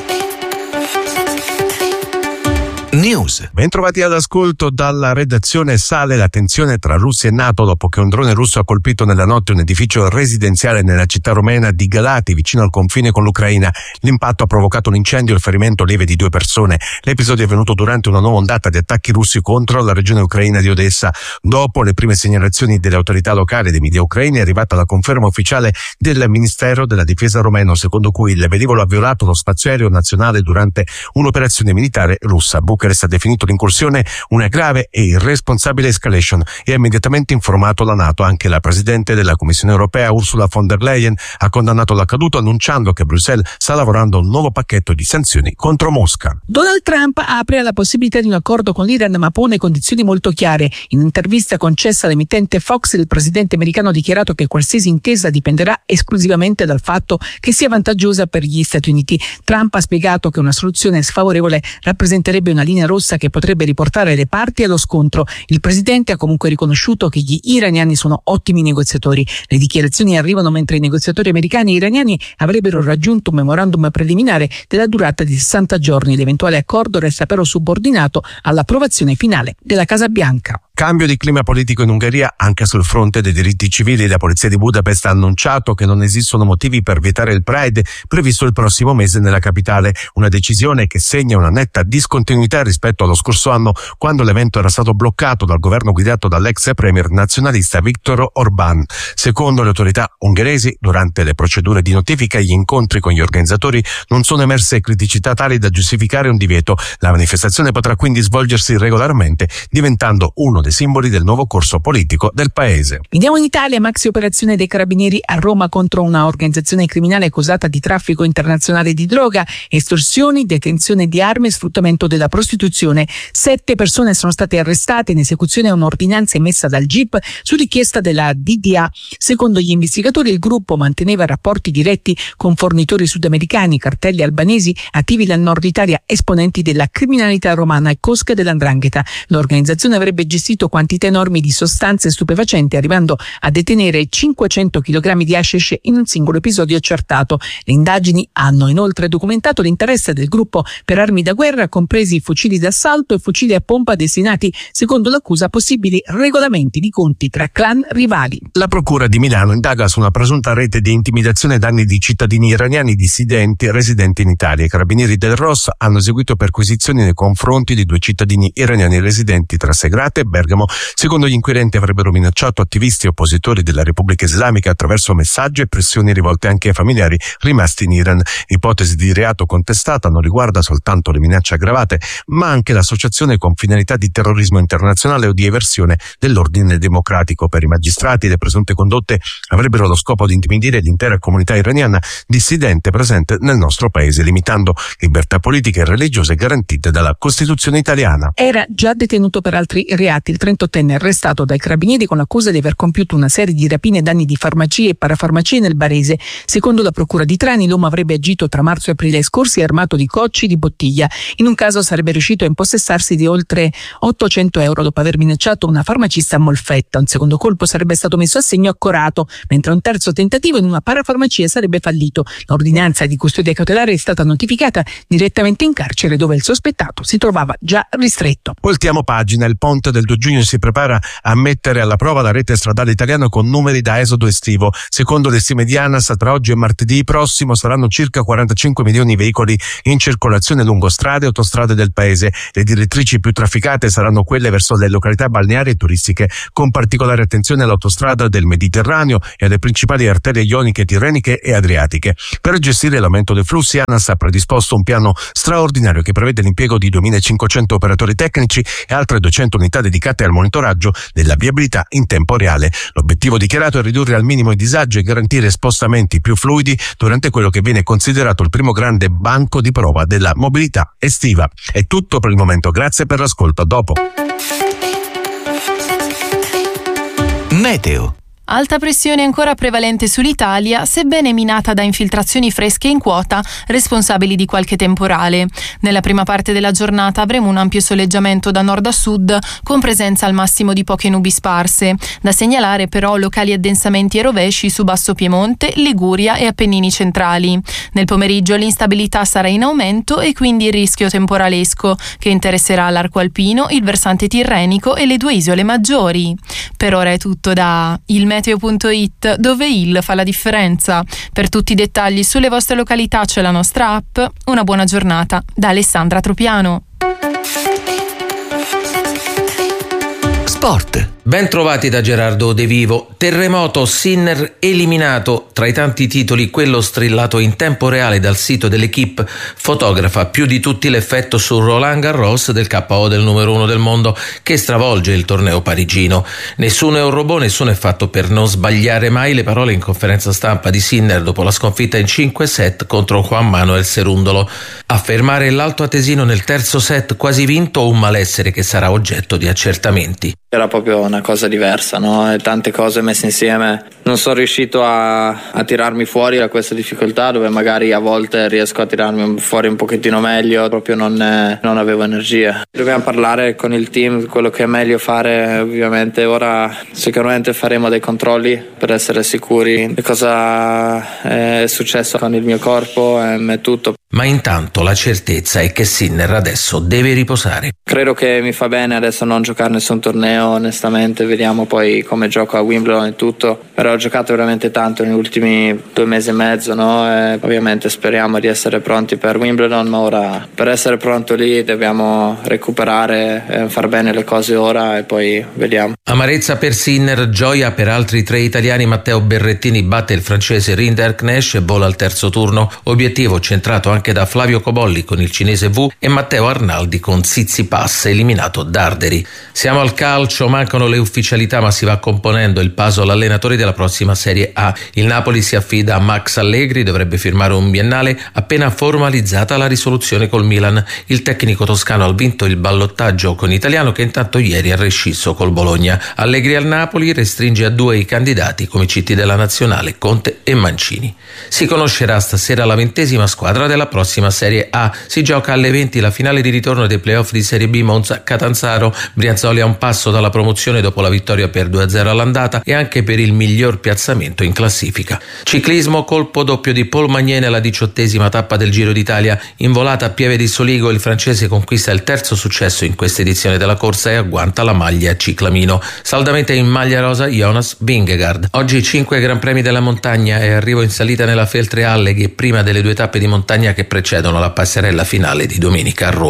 News. Bentrovati all'ascolto. Dalla redazione sale la tensione tra Russia e NATO dopo che un drone russo ha colpito nella notte un edificio residenziale nella città romena di Galati, vicino al confine con l'Ucraina. L'impatto ha provocato un incendio e il ferimento lieve di due persone. L'episodio è avvenuto durante una nuova ondata di attacchi russi contro la regione ucraina di Odessa. Dopo le prime segnalazioni delle autorità locali e dei media ucraini è arrivata la conferma ufficiale del Ministero della Difesa romeno, secondo cui il velivolo ha violato lo spazio aereo nazionale durante un'operazione militare russa. Bucarest ha definito l'incursione una grave e irresponsabile escalation e ha immediatamente informato la NATO. Anche la Presidente della Commissione europea Ursula von der Leyen ha condannato l'accaduto, annunciando che Bruxelles sta lavorando a un nuovo pacchetto di sanzioni contro Mosca. Donald Trump apre alla possibilità di un accordo con l'Iran ma pone condizioni molto chiare. In un'intervista concessa all'emittente Fox, il presidente americano ha dichiarato che qualsiasi intesa dipenderà esclusivamente dal fatto che sia vantaggiosa per gli Stati Uniti. Trump ha spiegato che una soluzione sfavorevole rappresenterebbe una linea rossa che potrebbe riportare le parti allo scontro. Il presidente ha comunque riconosciuto che gli iraniani sono ottimi negoziatori. Le dichiarazioni arrivano mentre i negoziatori americani e iraniani avrebbero raggiunto un memorandum preliminare della durata di sessanta giorni. L'eventuale accordo resta però subordinato all'approvazione finale della Casa Bianca. Cambio di clima politico in Ungheria anche sul fronte dei diritti civili. La polizia di Budapest ha annunciato che non esistono motivi per vietare il Pride previsto il prossimo mese nella capitale, una decisione che segna una netta discontinuità rispetto allo scorso anno, quando l'evento era stato bloccato dal governo guidato dall'ex premier nazionalista Viktor Orbán. Secondo le autorità ungheresi, durante le procedure di notifica e gli incontri con gli organizzatori non sono emerse criticità tali da giustificare un divieto. La manifestazione potrà quindi svolgersi regolarmente, diventando uno dei simboli del nuovo corso politico del paese. Vediamo in Italia, maxi operazione dei carabinieri a Roma contro una organizzazione criminale accusata di traffico internazionale di droga, estorsioni, detenzione di armi e sfruttamento della prostituzione. Sette persone sono state arrestate in esecuzione a un'ordinanza emessa dal G I P su richiesta della D D A. Secondo gli investigatori, il gruppo manteneva rapporti diretti con fornitori sudamericani, cartelli albanesi attivi nel nord Italia, esponenti della criminalità romana e cosche dell'Ndrangheta. L'organizzazione avrebbe gestito quantità enormi di sostanze stupefacenti, arrivando a detenere cinquecento chilogrammi di hashish in un singolo episodio accertato. Le indagini hanno inoltre documentato l'interesse del gruppo per armi da guerra, compresi fucili d'assalto e fucili a pompa destinati, secondo l'accusa, a possibili regolamenti di conti tra clan rivali. La Procura di Milano indaga su una presunta rete di intimidazione ai danni di cittadini iraniani dissidenti residenti in Italia. I carabinieri del R O S hanno eseguito perquisizioni nei confronti di due cittadini iraniani residenti tra Segrate e Bergamo Bergamo. Secondo gli inquirenti avrebbero minacciato attivisti e oppositori della Repubblica Islamica attraverso messaggi e pressioni rivolte anche ai familiari rimasti in Iran. L'ipotesi di reato contestata non riguarda soltanto le minacce aggravate, ma anche l'associazione con finalità di terrorismo internazionale o di eversione dell'ordine democratico. Per i magistrati le presunte condotte avrebbero lo scopo di intimidire l'intera comunità iraniana dissidente presente nel nostro paese, limitando libertà politiche e religiose garantite dalla Costituzione italiana. Era già detenuto per altri reati il trentottenne arrestato dai carabinieri con l'accusa di aver compiuto una serie di rapine ai danni di farmacie e parafarmacie nel barese. Secondo la procura di Trani l'uomo avrebbe agito tra marzo e aprile scorsi armato di cocci di bottiglia. In un caso sarebbe riuscito a impossessarsi di oltre ottocento euro dopo aver minacciato una farmacista a Molfetta. Un secondo colpo sarebbe stato messo a segno a Corato, mentre un terzo tentativo in una parafarmacia sarebbe fallito. L'ordinanza di custodia cautelare è stata notificata direttamente in carcere, dove il sospettato si trovava già ristretto. Voltiamo pagina. Il ponte del due giugno si prepara a mettere alla prova la rete stradale italiana con numeri da esodo estivo. Secondo le stime di ANAS, tra oggi e martedì prossimo saranno circa quarantacinque milioni i veicoli in circolazione lungo strade e autostrade del paese. Le direttrici più trafficate saranno quelle verso le località balneari e turistiche, con particolare attenzione all'autostrada del Mediterraneo e alle principali arterie ioniche, tirreniche e adriatiche. Per gestire l'aumento dei flussi, ANAS ha predisposto un piano straordinario che prevede l'impiego di duemilacinquecento operatori tecnici e altre duecento unità dedicate al monitoraggio della viabilità in tempo reale. L'obiettivo dichiarato è ridurre al minimo i disagi e garantire spostamenti più fluidi durante quello che viene considerato il primo grande banco di prova della mobilità estiva. È tutto per il momento, grazie per l'ascolto, a dopo. Meteo. Alta pressione ancora prevalente sull'Italia, sebbene minata da infiltrazioni fresche in quota responsabili di qualche temporale. Nella prima parte della giornata avremo un ampio soleggiamento da nord a sud, con presenza al massimo di poche nubi sparse. Da segnalare però locali addensamenti e rovesci su Basso Piemonte, Liguria e Appennini centrali. Nel pomeriggio l'instabilità sarà in aumento e quindi il rischio temporalesco, che interesserà l'arco alpino, il versante tirrenico e le due isole maggiori. Per ora è tutto da il meteo punto it, dove il fa la differenza. Per tutti i dettagli sulle vostre località c'è la nostra app. Una buona giornata da Alessandra Tropiano. Sport. Ben trovati da Gerardo De Vivo. Terremoto, Sinner eliminato. Tra i tanti titoli, quello strillato in tempo reale dal sito dell'Equipe fotografa più di tutti l'effetto su Roland Garros del K O del numero uno del mondo, che stravolge il torneo parigino. Nessuno è un robot, nessuno è fatto per non sbagliare mai, le parole in conferenza stampa di Sinner dopo la sconfitta in cinque set contro Juan Manuel Cerúndolo. Affermare l'alto atesino nel terzo set quasi vinto o un malessere che sarà oggetto di accertamenti. Era proprio una cosa diversa, no? E tante cose messe insieme. Non sono riuscito a, a tirarmi fuori da questa difficoltà, dove magari a volte riesco a tirarmi fuori un pochettino meglio, proprio non, non avevo energia. Dobbiamo parlare con il team, quello che è meglio fare. Ovviamente ora sicuramente faremo dei controlli per essere sicuri di cosa è successo con il mio corpo e tutto. Ma intanto la certezza è che Sinner adesso deve riposare. Credo che mi fa bene adesso non giocare nessun torneo, onestamente. Vediamo poi come gioco a Wimbledon e tutto. Però ho giocato veramente tanto negli ultimi due mesi e mezzo, no? E ovviamente speriamo di essere pronti per Wimbledon, ma ora per essere pronto lì dobbiamo recuperare e far bene le cose ora e poi vediamo. Amarezza per Sinner, gioia per altri tre italiani. Matteo Berrettini batte il francese Rinderknecht e vola al terzo turno. Obiettivo centrato anche da Flavio Cobolli con il cinese Wu e Matteo Arnaldi con Tsitsipas, eliminato Darderi. Siamo al calcio, mancano le ufficialità ma si va componendo il puzzle allenatori della prossima Serie A. Il Napoli si affida a Max Allegri, dovrebbe firmare un biennale appena formalizzata la risoluzione col Milan. Il tecnico toscano ha vinto il ballottaggio con Italiano, che intanto ieri ha rescisso col Bologna. Allegri al Napoli restringe a due i candidati come C T della nazionale, Conte e Mancini. Si conoscerà stasera la ventesima squadra della prossima Serie A. Si gioca alle venti la finale di ritorno dei playoff di Serie B Monza-Catanzaro. Brianzoli a un passo dalla promozione dopo la vittoria per due a zero all'andata e anche per il miglior piazzamento in classifica. Ciclismo, colpo doppio di Paul Magnier nella diciottesima tappa del Giro d'Italia. In volata a Pieve di Soligo il francese conquista il terzo successo in questa edizione della corsa e agguanta la maglia ciclamino. Saldamente in maglia rosa Jonas Vingegaard. Oggi cinque Gran Premi della montagna e arrivo in salita nella Feltre Alleghe prima delle due tappe di montagna che precedono la passerella finale di domenica a Roma.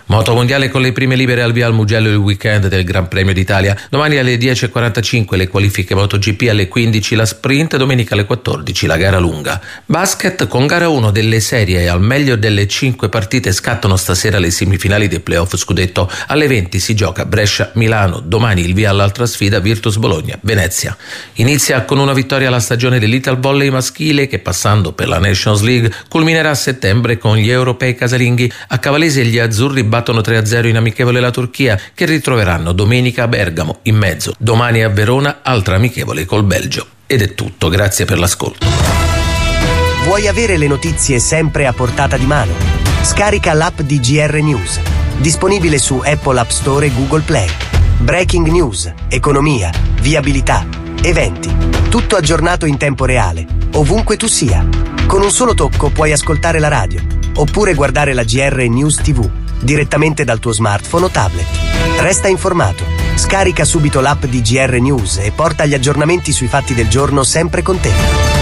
Moto mondiale con le prime libere al via al Mugello il weekend del Gran Premio d'Italia. Domani alle dieci e quarantacinque le qualifiche MotoGP, alle quindici la sprint, domenica alle quattordici la gara lunga. Basket con gara uno delle serie, al meglio delle cinque partite scattano stasera le semifinali dei playoff scudetto. Alle venti si gioca Brescia-Milano, domani il via all'altra sfida Virtus Bologna-Venezia. Inizia con una vittoria la stagione dell'Ital Volley maschile che, passando per la Nations League, culminerà a settembre con gli europei casalinghi. A Cavalese gli azzurri battono tre a zero in amichevole la Turchia, che ritroveranno domenica a Bergamo. In mezzo, domani a Verona, altra amichevole col Belgio. Ed è tutto, grazie per l'ascolto. Vuoi avere le notizie sempre a portata di mano? Scarica l'app di G R News, disponibile su Apple App Store e Google Play. Breaking news, economia, viabilità, eventi, tutto aggiornato in tempo reale, ovunque tu sia. Con un solo tocco puoi ascoltare la radio, oppure guardare la G R News tivù, direttamente dal tuo smartphone o tablet. Resta informato. Scarica subito l'app di G R News e porta gli aggiornamenti sui fatti del giorno sempre con te.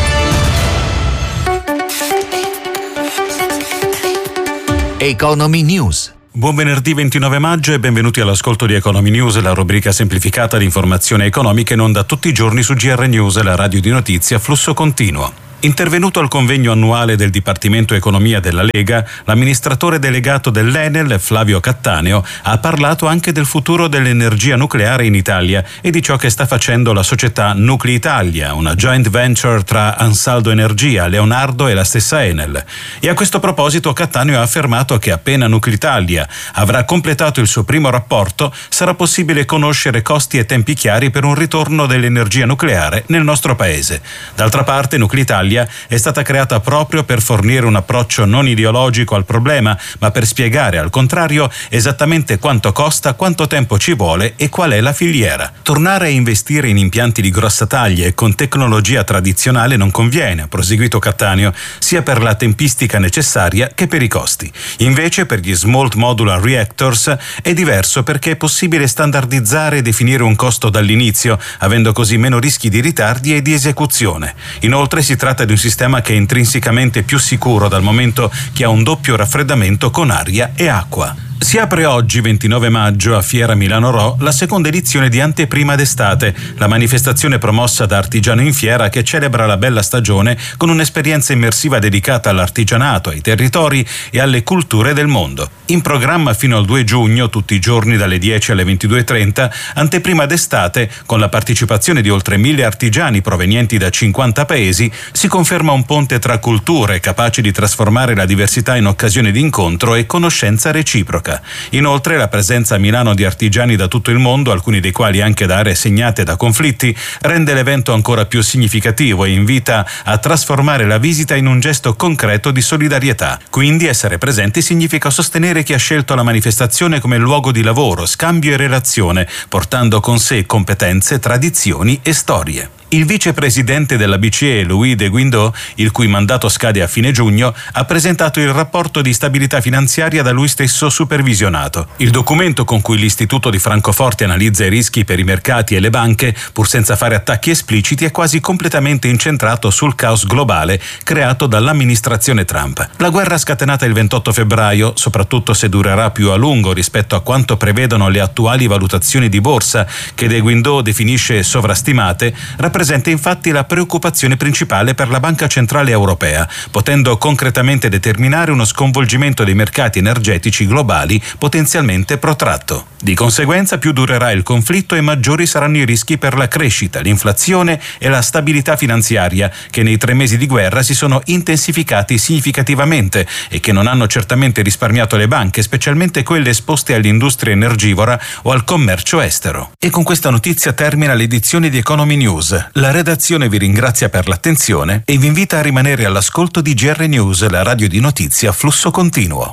Economy News. Buon venerdì ventinove maggio e benvenuti all'ascolto di Economy News, la rubrica semplificata di informazione economica in onda tutti i giorni su G R News, la radio di notizie a flusso continuo. Intervenuto al convegno annuale del Dipartimento Economia della Lega, l'amministratore delegato dell'Enel, Flavio Cattaneo, ha parlato anche del futuro dell'energia nucleare in Italia e di ciò che sta facendo la società Nuclei Italia, una joint venture tra Ansaldo Energia, Leonardo e la stessa Enel. E a questo proposito Cattaneo ha affermato che appena Nuclei Italia avrà completato il suo primo rapporto, sarà possibile conoscere costi e tempi chiari per un ritorno dell'energia nucleare nel nostro paese. D'altra parte, Nuclei Italia è stata creata proprio per fornire un approccio non ideologico al problema, ma per spiegare al contrario esattamente quanto costa, quanto tempo ci vuole e qual è la filiera. Tornare a investire in impianti di grossa taglia e con tecnologia tradizionale non conviene, ha proseguito Cattaneo, sia per la tempistica necessaria che per i costi. Invece per gli Small Modular Reactors è diverso perché è possibile standardizzare e definire un costo dall'inizio, avendo così meno rischi di ritardi e di esecuzione. Inoltre si tratta di un sistema che è intrinsecamente più sicuro dal momento che ha un doppio raffreddamento con aria e acqua. Si apre oggi, ventinove maggio, a Fiera Milano Ro, la seconda edizione di Anteprima d'estate, la manifestazione promossa da Artigiano in Fiera che celebra la bella stagione con un'esperienza immersiva dedicata all'artigianato, ai territori e alle culture del mondo. In programma fino al due giugno, tutti i giorni dalle dieci alle ventidue e trenta, Anteprima d'estate, con la partecipazione di oltre mille artigiani provenienti da cinquanta paesi, si conferma un ponte tra culture capace di trasformare la diversità in occasione di incontro e conoscenza reciproca. Inoltre la presenza a Milano di artigiani da tutto il mondo, alcuni dei quali anche da aree segnate da conflitti, rende l'evento ancora più significativo e invita a trasformare la visita in un gesto concreto di solidarietà. Quindi essere presenti significa sostenere chi ha scelto la manifestazione come luogo di lavoro, scambio e relazione, portando con sé competenze, tradizioni e storie. Il vicepresidente della B C E, Louis de Guindos, il cui mandato scade a fine giugno, ha presentato il rapporto di stabilità finanziaria da lui stesso supervisionato. Il documento con cui l'Istituto di Francoforte analizza i rischi per i mercati e le banche, pur senza fare attacchi espliciti, è quasi completamente incentrato sul caos globale creato dall'amministrazione Trump. La guerra scatenata il ventotto febbraio, soprattutto se durerà più a lungo rispetto a quanto prevedono le attuali valutazioni di borsa, che de Guindos definisce sovrastimate, rappresenta rappresenta infatti la preoccupazione principale per la Banca Centrale Europea, potendo concretamente determinare uno sconvolgimento dei mercati energetici globali potenzialmente protratto. Di conseguenza, più durerà il conflitto e maggiori saranno i rischi per la crescita, l'inflazione e la stabilità finanziaria, che nei tre mesi di guerra si sono intensificati significativamente e che non hanno certamente risparmiato le banche, specialmente quelle esposte all'industria energivora o al commercio estero. E con questa notizia termina l'edizione di Economy News. La redazione vi ringrazia per l'attenzione e vi invita a rimanere all'ascolto di G R News, la radio di notizie a flusso continuo.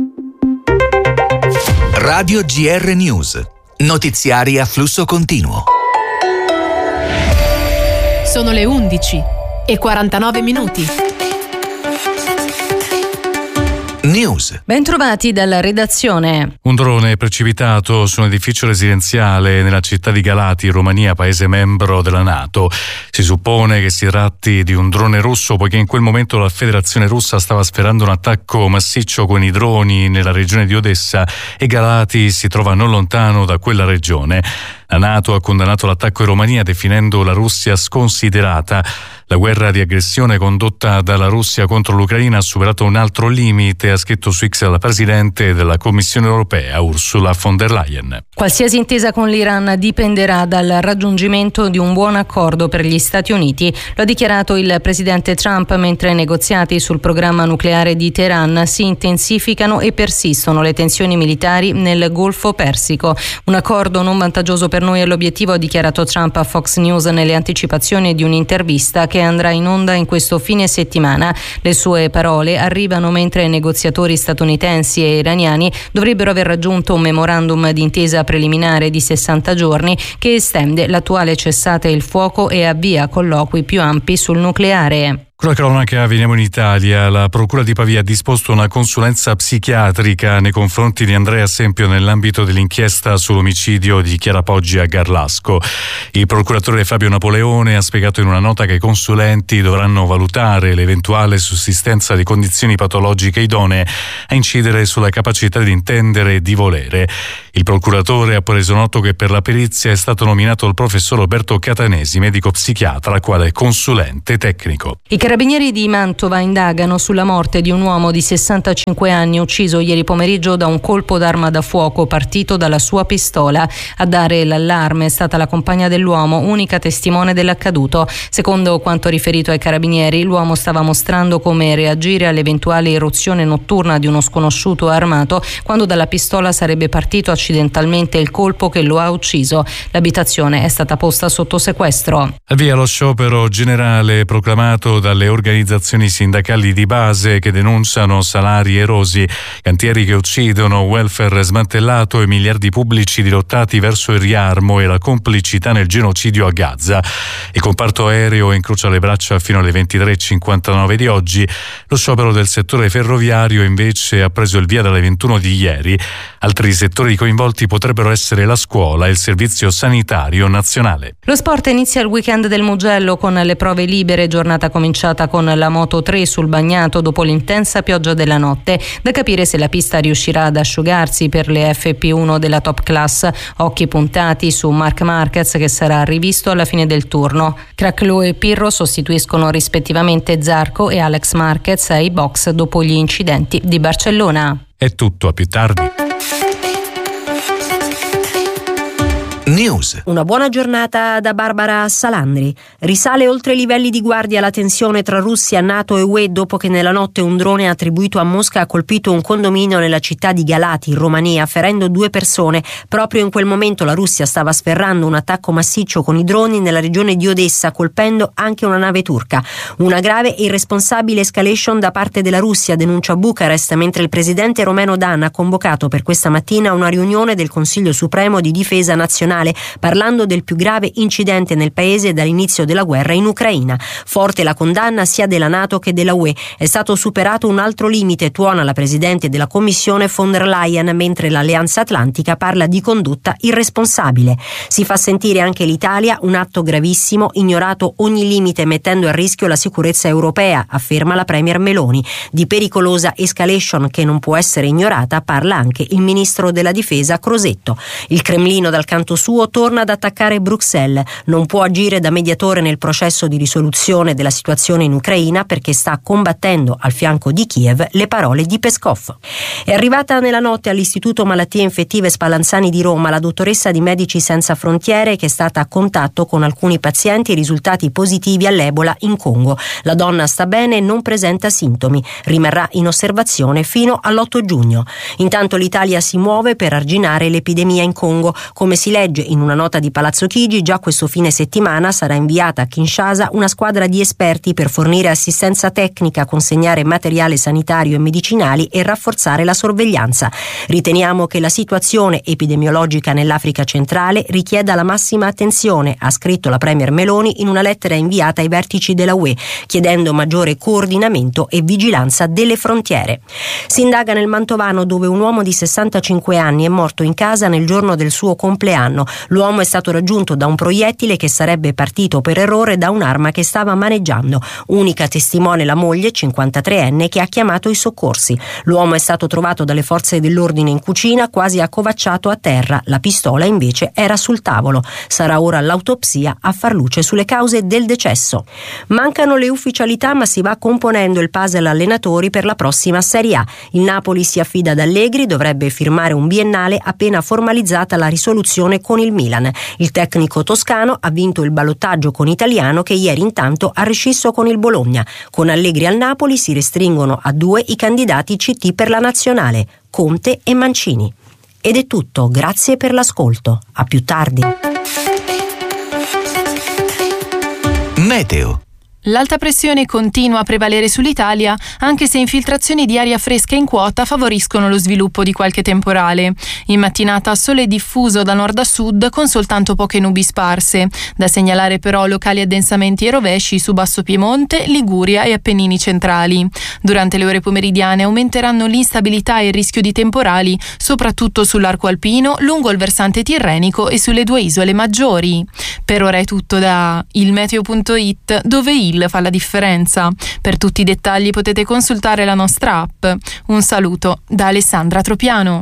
Radio G R News, notiziari a flusso continuo. Sono le undici e quarantanove minuti. News. Bentrovati dalla redazione. Un drone è precipitato su un edificio residenziale nella città di Galati, Romania, paese membro della NATO. Si suppone che si tratti di un drone russo, poiché in quel momento la Federazione Russa stava sferrando un attacco massiccio con i droni nella regione di Odessa e Galati si trova non lontano da quella regione. La NATO ha condannato l'attacco in Romania definendo la Russia sconsiderata. La guerra di aggressione condotta dalla Russia contro l'Ucraina ha superato un altro limite, ha scritto su X la Presidente della Commissione europea, Ursula von der Leyen. Qualsiasi intesa con l'Iran dipenderà dal raggiungimento di un buon accordo per gli Stati Uniti. Lo ha dichiarato il Presidente Trump mentre i negoziati sul programma nucleare di Teheran si intensificano e persistono le tensioni militari nel Golfo Persico. Un accordo non vantaggioso per noi è l'obiettivo, ha dichiarato Trump a Fox News nelle anticipazioni di un'intervista che andrà in onda in questo fine settimana. Le sue parole arrivano mentre i negoziatori statunitensi e iraniani dovrebbero aver raggiunto un memorandum di intesa preliminare di sessanta giorni che estende l'attuale cessate il fuoco e avvia colloqui più ampi sul nucleare. Con la cronaca veniamo in Italia. La Procura di Pavia ha disposto una consulenza psichiatrica nei confronti di Andrea Sempio nell'ambito dell'inchiesta sull'omicidio di Chiara Poggi a Garlasco. Il procuratore Fabio Napoleone ha spiegato in una nota che i consulenti dovranno valutare l'eventuale sussistenza di condizioni patologiche idonee a incidere sulla capacità di intendere e di volere. Il procuratore ha preso noto che per la perizia è stato nominato il professor Roberto Catanesi, medico psichiatra, quale consulente tecnico. I carabinieri di Mantova indagano sulla morte di un uomo di sessantacinque anni ucciso ieri pomeriggio da un colpo d'arma da fuoco partito dalla sua pistola. A dare l'allarme è stata la compagna dell'uomo, unica testimone dell'accaduto. Secondo quanto riferito ai carabinieri, l'uomo stava mostrando come reagire all'eventuale irruzione notturna di uno sconosciuto armato quando dalla pistola sarebbe partito accidentalmente il colpo che lo ha ucciso. L'abitazione è stata posta sotto sequestro. Al via lo sciopero generale proclamato dalle organizzazioni sindacali di base che denunciano salari erosi, cantieri che uccidono, welfare smantellato e miliardi pubblici dirottati verso il riarmo e la complicità nel genocidio a Gaza. Il comparto aereo incrocia le braccia fino alle ventitré e cinquantanove di oggi. Lo sciopero del settore ferroviario invece ha preso il via dalle ventuno di ieri. Altri settori coinvolti potrebbero essere la scuola e il servizio sanitario nazionale. Lo sport inizia il weekend del Mugello con le prove libere, giornata cominciata con la Moto tre sul bagnato dopo l'intensa pioggia della notte. Da capire se la pista riuscirà ad asciugarsi per le F P uno della top class. Occhi puntati su Marc Marquez che sarà rivisto alla fine del turno. Craclò e Pirro sostituiscono rispettivamente Zarco e Alex Marquez ai box dopo gli incidenti di Barcellona. È tutto, a più tardi. News. Una buona giornata da Barbara Salandri. Risale oltre i livelli di guardia la tensione tra Russia, NATO e U E dopo che nella notte un drone attribuito a Mosca ha colpito un condominio nella città di Galati, in Romania, ferendo due persone. Proprio in quel momento la Russia stava sferrando un attacco massiccio con i droni nella regione di Odessa, colpendo anche una nave turca. Una grave e irresponsabile escalation da parte della Russia, denuncia Bucarest, mentre il presidente Romano Dan ha convocato per questa mattina una riunione del Consiglio Supremo di Difesa Nazionale, parlando del più grave incidente nel paese dall'inizio della guerra in Ucraina. Forte la condanna sia della NATO che della U E. È stato superato un altro limite, tuona la presidente della Commissione von der Leyen, mentre l'Alleanza Atlantica parla di condotta irresponsabile. Si fa sentire anche l'Italia, un atto gravissimo, ignorato ogni limite mettendo a rischio la sicurezza europea, afferma la premier Meloni. Di pericolosa escalation che non può essere ignorata parla anche il ministro della difesa Crosetto. Il Cremlino dal canto suo torna ad attaccare Bruxelles, non può agire da mediatore nel processo di risoluzione della situazione in Ucraina perché sta combattendo al fianco di Kiev, le parole di Peskov. È arrivata nella notte all'Istituto Malattie Infettive Spallanzani di Roma la dottoressa di Medici Senza Frontiere che è stata a contatto con alcuni pazienti risultati positivi all'Ebola in Congo. La donna sta bene e non presenta sintomi, rimarrà in osservazione fino all'otto giugno. Intanto l'Italia si muove per arginare l'epidemia in Congo, come si legge legge in una nota di Palazzo Chigi, già questo fine settimana sarà inviata a Kinshasa una squadra di esperti per fornire assistenza tecnica, consegnare materiale sanitario e medicinali e rafforzare la sorveglianza. Riteniamo che la situazione epidemiologica nell'Africa centrale richieda la massima attenzione, ha scritto la Premier Meloni in una lettera inviata ai vertici della U E, chiedendo maggiore coordinamento e vigilanza delle frontiere. Si indaga nel Mantovano, dove un uomo di sessantacinque anni è morto in casa nel giorno del suo compleanno. L'uomo è stato raggiunto da un proiettile che sarebbe partito per errore da un'arma che stava maneggiando. Unica testimone la moglie, cinquantatreenne, che ha chiamato i soccorsi. L'uomo è stato trovato dalle forze dell'ordine in cucina, quasi accovacciato a terra. La pistola invece era sul tavolo. Sarà ora l'autopsia a far luce sulle cause del decesso. Mancano le ufficialità, ma si va componendo il puzzle allenatori per la prossima Serie A. Il Napoli si affida ad Allegri, dovrebbe firmare un biennale appena formalizzata la risoluzione con il Milan. Il tecnico toscano ha vinto il ballottaggio con Italiano, che ieri intanto ha rescisso con il Bologna. Con Allegri al Napoli si restringono a due i candidati C T per la nazionale, Conte e Mancini. Ed è tutto, grazie per l'ascolto. A più tardi. Meteo. L'alta pressione continua a prevalere sull'Italia, anche se infiltrazioni di aria fresca in quota favoriscono lo sviluppo di qualche temporale. In mattinata sole diffuso da nord a sud, con soltanto poche nubi sparse. Da segnalare però locali addensamenti e rovesci su Basso Piemonte, Liguria e Appennini centrali. Durante le ore pomeridiane aumenteranno l'instabilità e il rischio di temporali, soprattutto sull'arco alpino, lungo il versante tirrenico e sulle due isole maggiori. Per ora è tutto da il meteo punto it, dove il fa la differenza. Per tutti i dettagli potete consultare la nostra app. Un saluto da Alessandra Tropiano.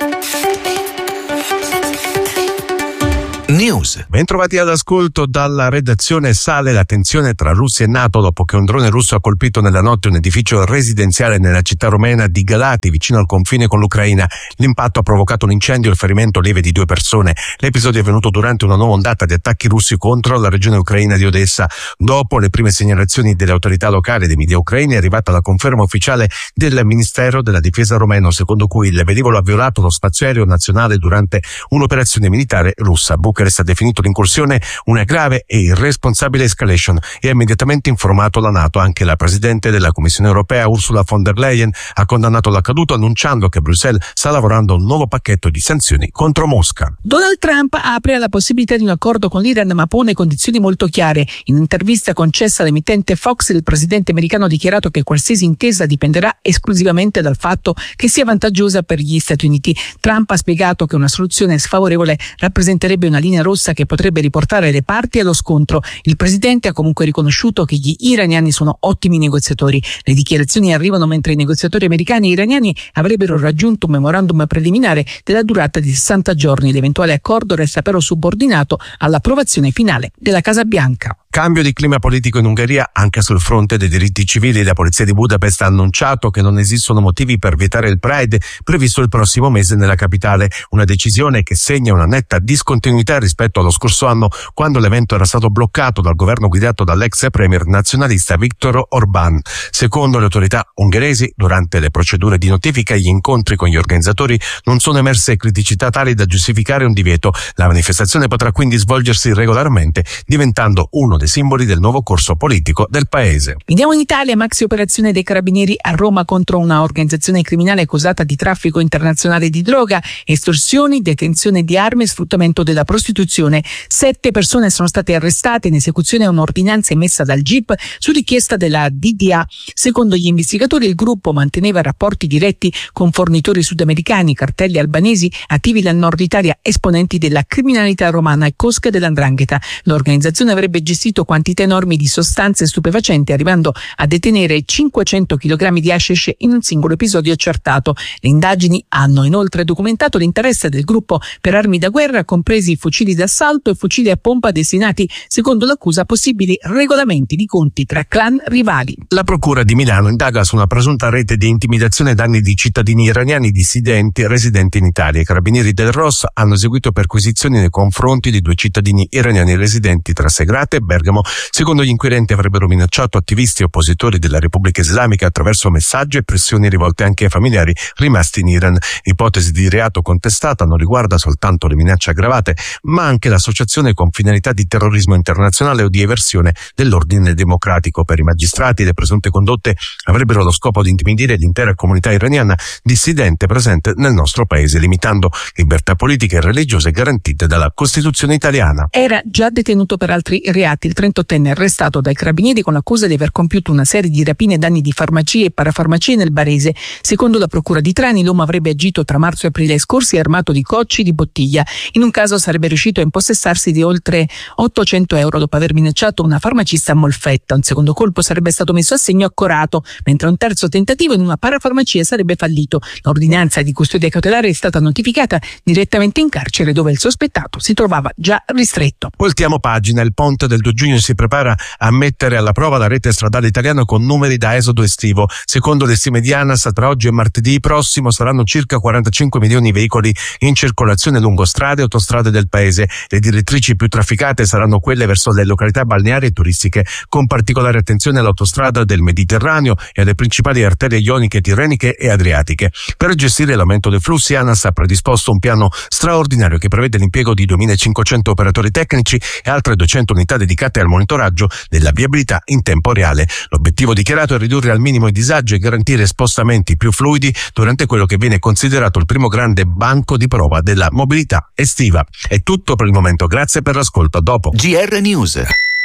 News. Bentrovati all'ascolto. Dalla redazione sale la tensione tra Russia e NATO dopo che un drone russo ha colpito nella notte un edificio residenziale nella città romena di Galati, vicino al confine con l'Ucraina. L'impatto ha provocato un incendio e il ferimento lieve di due persone. L'episodio è avvenuto durante una nuova ondata di attacchi russi contro la regione ucraina di Odessa. Dopo le prime segnalazioni delle autorità locali e dei media ucraini è arrivata la conferma ufficiale del Ministero della Difesa romeno, secondo cui il velivolo ha violato lo spazio aereo nazionale durante un'operazione militare russa. Bucarest ha definito l'incursione una grave e irresponsabile escalation e ha immediatamente informato la NATO. Anche la Presidente della Commissione europea, Ursula von der Leyen, ha condannato l'accaduto, annunciando che Bruxelles sta lavorando a un nuovo pacchetto di sanzioni contro Mosca. Donald Trump apre alla possibilità di un accordo con l'Iran, ma pone condizioni molto chiare. In un'intervista concessa all'emittente Fox, il presidente americano ha dichiarato che qualsiasi intesa dipenderà esclusivamente dal fatto che sia vantaggiosa per gli Stati Uniti. Trump ha spiegato che una soluzione sfavorevole rappresenterebbe una linea rossa che potrebbe riportare le parti allo scontro. Il presidente ha comunque riconosciuto che gli iraniani sono ottimi negoziatori. Le dichiarazioni arrivano mentre i negoziatori americani e iraniani avrebbero raggiunto un memorandum preliminare della durata di sessanta giorni. L'eventuale accordo resta però subordinato all'approvazione finale della Casa Bianca. Cambio di clima politico in Ungheria anche sul fronte dei diritti civili. La polizia di Budapest ha annunciato che non esistono motivi per vietare il Pride previsto il prossimo mese nella capitale, una decisione che segna una netta discontinuità rispetto allo scorso anno, quando l'evento era stato bloccato dal governo guidato dall'ex premier nazionalista Viktor Orbán. Secondo le autorità ungheresi, durante le procedure di notifica e gli incontri con gli organizzatori non sono emerse criticità tali da giustificare un divieto. La manifestazione potrà quindi svolgersi regolarmente, diventando uno dei simboli del nuovo corso politico del paese. Vediamo in Italia: maxi operazione dei carabinieri a Roma contro una organizzazione criminale accusata di traffico internazionale di droga, estorsioni, detenzione di armi e sfruttamento della prostituzione. Sette persone sono state arrestate in esecuzione a un'ordinanza emessa dal G I P su richiesta della D D A. Secondo gli investigatori, il gruppo manteneva rapporti diretti con fornitori sudamericani, cartelli albanesi attivi nel nord Italia, esponenti della criminalità romana e cosche dell'Ndrangheta. L'organizzazione avrebbe gestito quantità enormi di sostanze stupefacenti, arrivando a detenere cinquecento chilogrammi di hashish in un singolo episodio accertato. Le indagini hanno inoltre documentato l'interesse del gruppo per armi da guerra, compresi fucili d'assalto e fucili a pompa destinati, secondo l'accusa, a possibili regolamenti di conti tra clan rivali. La Procura di Milano indaga su una presunta rete di intimidazione ai danni di cittadini iraniani dissidenti residenti in Italia. I carabinieri del R O S hanno eseguito perquisizioni nei confronti di due cittadini iraniani residenti tra Segrate, Bergamo Bergamo. Secondo gli inquirenti avrebbero minacciato attivisti e oppositori della Repubblica Islamica attraverso messaggi e pressioni rivolte anche ai familiari rimasti in Iran. L'ipotesi di reato contestata non riguarda soltanto le minacce aggravate, ma anche l'associazione con finalità di terrorismo internazionale o di eversione dell'ordine democratico. Per i magistrati le presunte condotte avrebbero lo scopo di intimidire l'intera comunità iraniana dissidente presente nel nostro paese, limitando libertà politiche e religiose garantite dalla Costituzione italiana. Era già detenuto per altri reati il trentottenne arrestato dai carabinieri con l'accusa di aver compiuto una serie di rapine e danni di farmacie e parafarmacie nel barese. Secondo la procura di Trani, l'uomo avrebbe agito tra marzo e aprile scorsi armato di cocci di bottiglia. In un caso sarebbe riuscito a impossessarsi di oltre ottocento euro dopo aver minacciato una farmacista a Molfetta. Un secondo colpo sarebbe stato messo a segno a Corato, mentre un terzo tentativo in una parafarmacia sarebbe fallito. L'ordinanza di custodia cautelare è stata notificata direttamente in carcere, dove il sospettato si trovava già ristretto. Voltiamo pagina. Il ponte del due giugno si prepara a mettere alla prova la rete stradale italiana con numeri da esodo estivo. Secondo le stime di ANAS, tra oggi e martedì prossimo saranno circa quarantacinque milioni di veicoli in circolazione lungo strade e autostrade del paese. Le direttrici più trafficate saranno quelle verso le località balneari e turistiche, con particolare attenzione all'autostrada del Mediterraneo e alle principali arterie ioniche, tirreniche e adriatiche. Per gestire l'aumento dei flussi, ANAS ha predisposto un piano straordinario che prevede l'impiego di duemilacinquecento operatori tecnici e altre duecento unità dedicate al monitoraggio della viabilità in tempo reale. L'obiettivo dichiarato è ridurre al minimo i disagi e garantire spostamenti più fluidi durante quello che viene considerato il primo grande banco di prova della mobilità estiva. È tutto per il momento, grazie per l'ascolto, a dopo. G R News.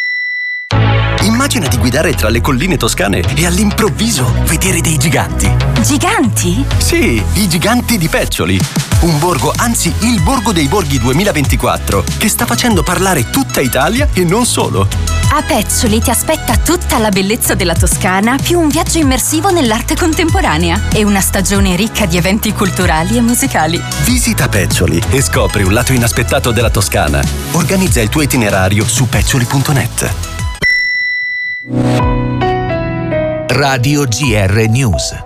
Immagina di guidare tra le colline toscane e all'improvviso vedere dei giganti. Giganti? Sì, i giganti di Peccioli. Un borgo, anzi il Borgo dei Borghi duemilaventiquattro, che sta facendo parlare tutta Italia e non solo. A Peccioli ti aspetta tutta la bellezza della Toscana, più un viaggio immersivo nell'arte contemporanea e una stagione ricca di eventi culturali e musicali. Visita Peccioli e scopri un lato inaspettato della Toscana. Organizza il tuo itinerario su peccioli punto net. Radio G R News.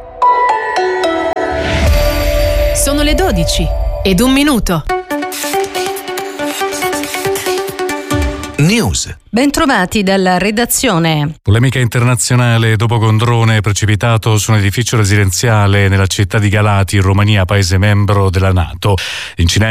Sono le dodici ed un minuto. News. Bentrovati dalla redazione. Polemica internazionale dopo che un drone è precipitato su un edificio residenziale nella città di Galati, in Romania, paese membro della NATO. L'incidente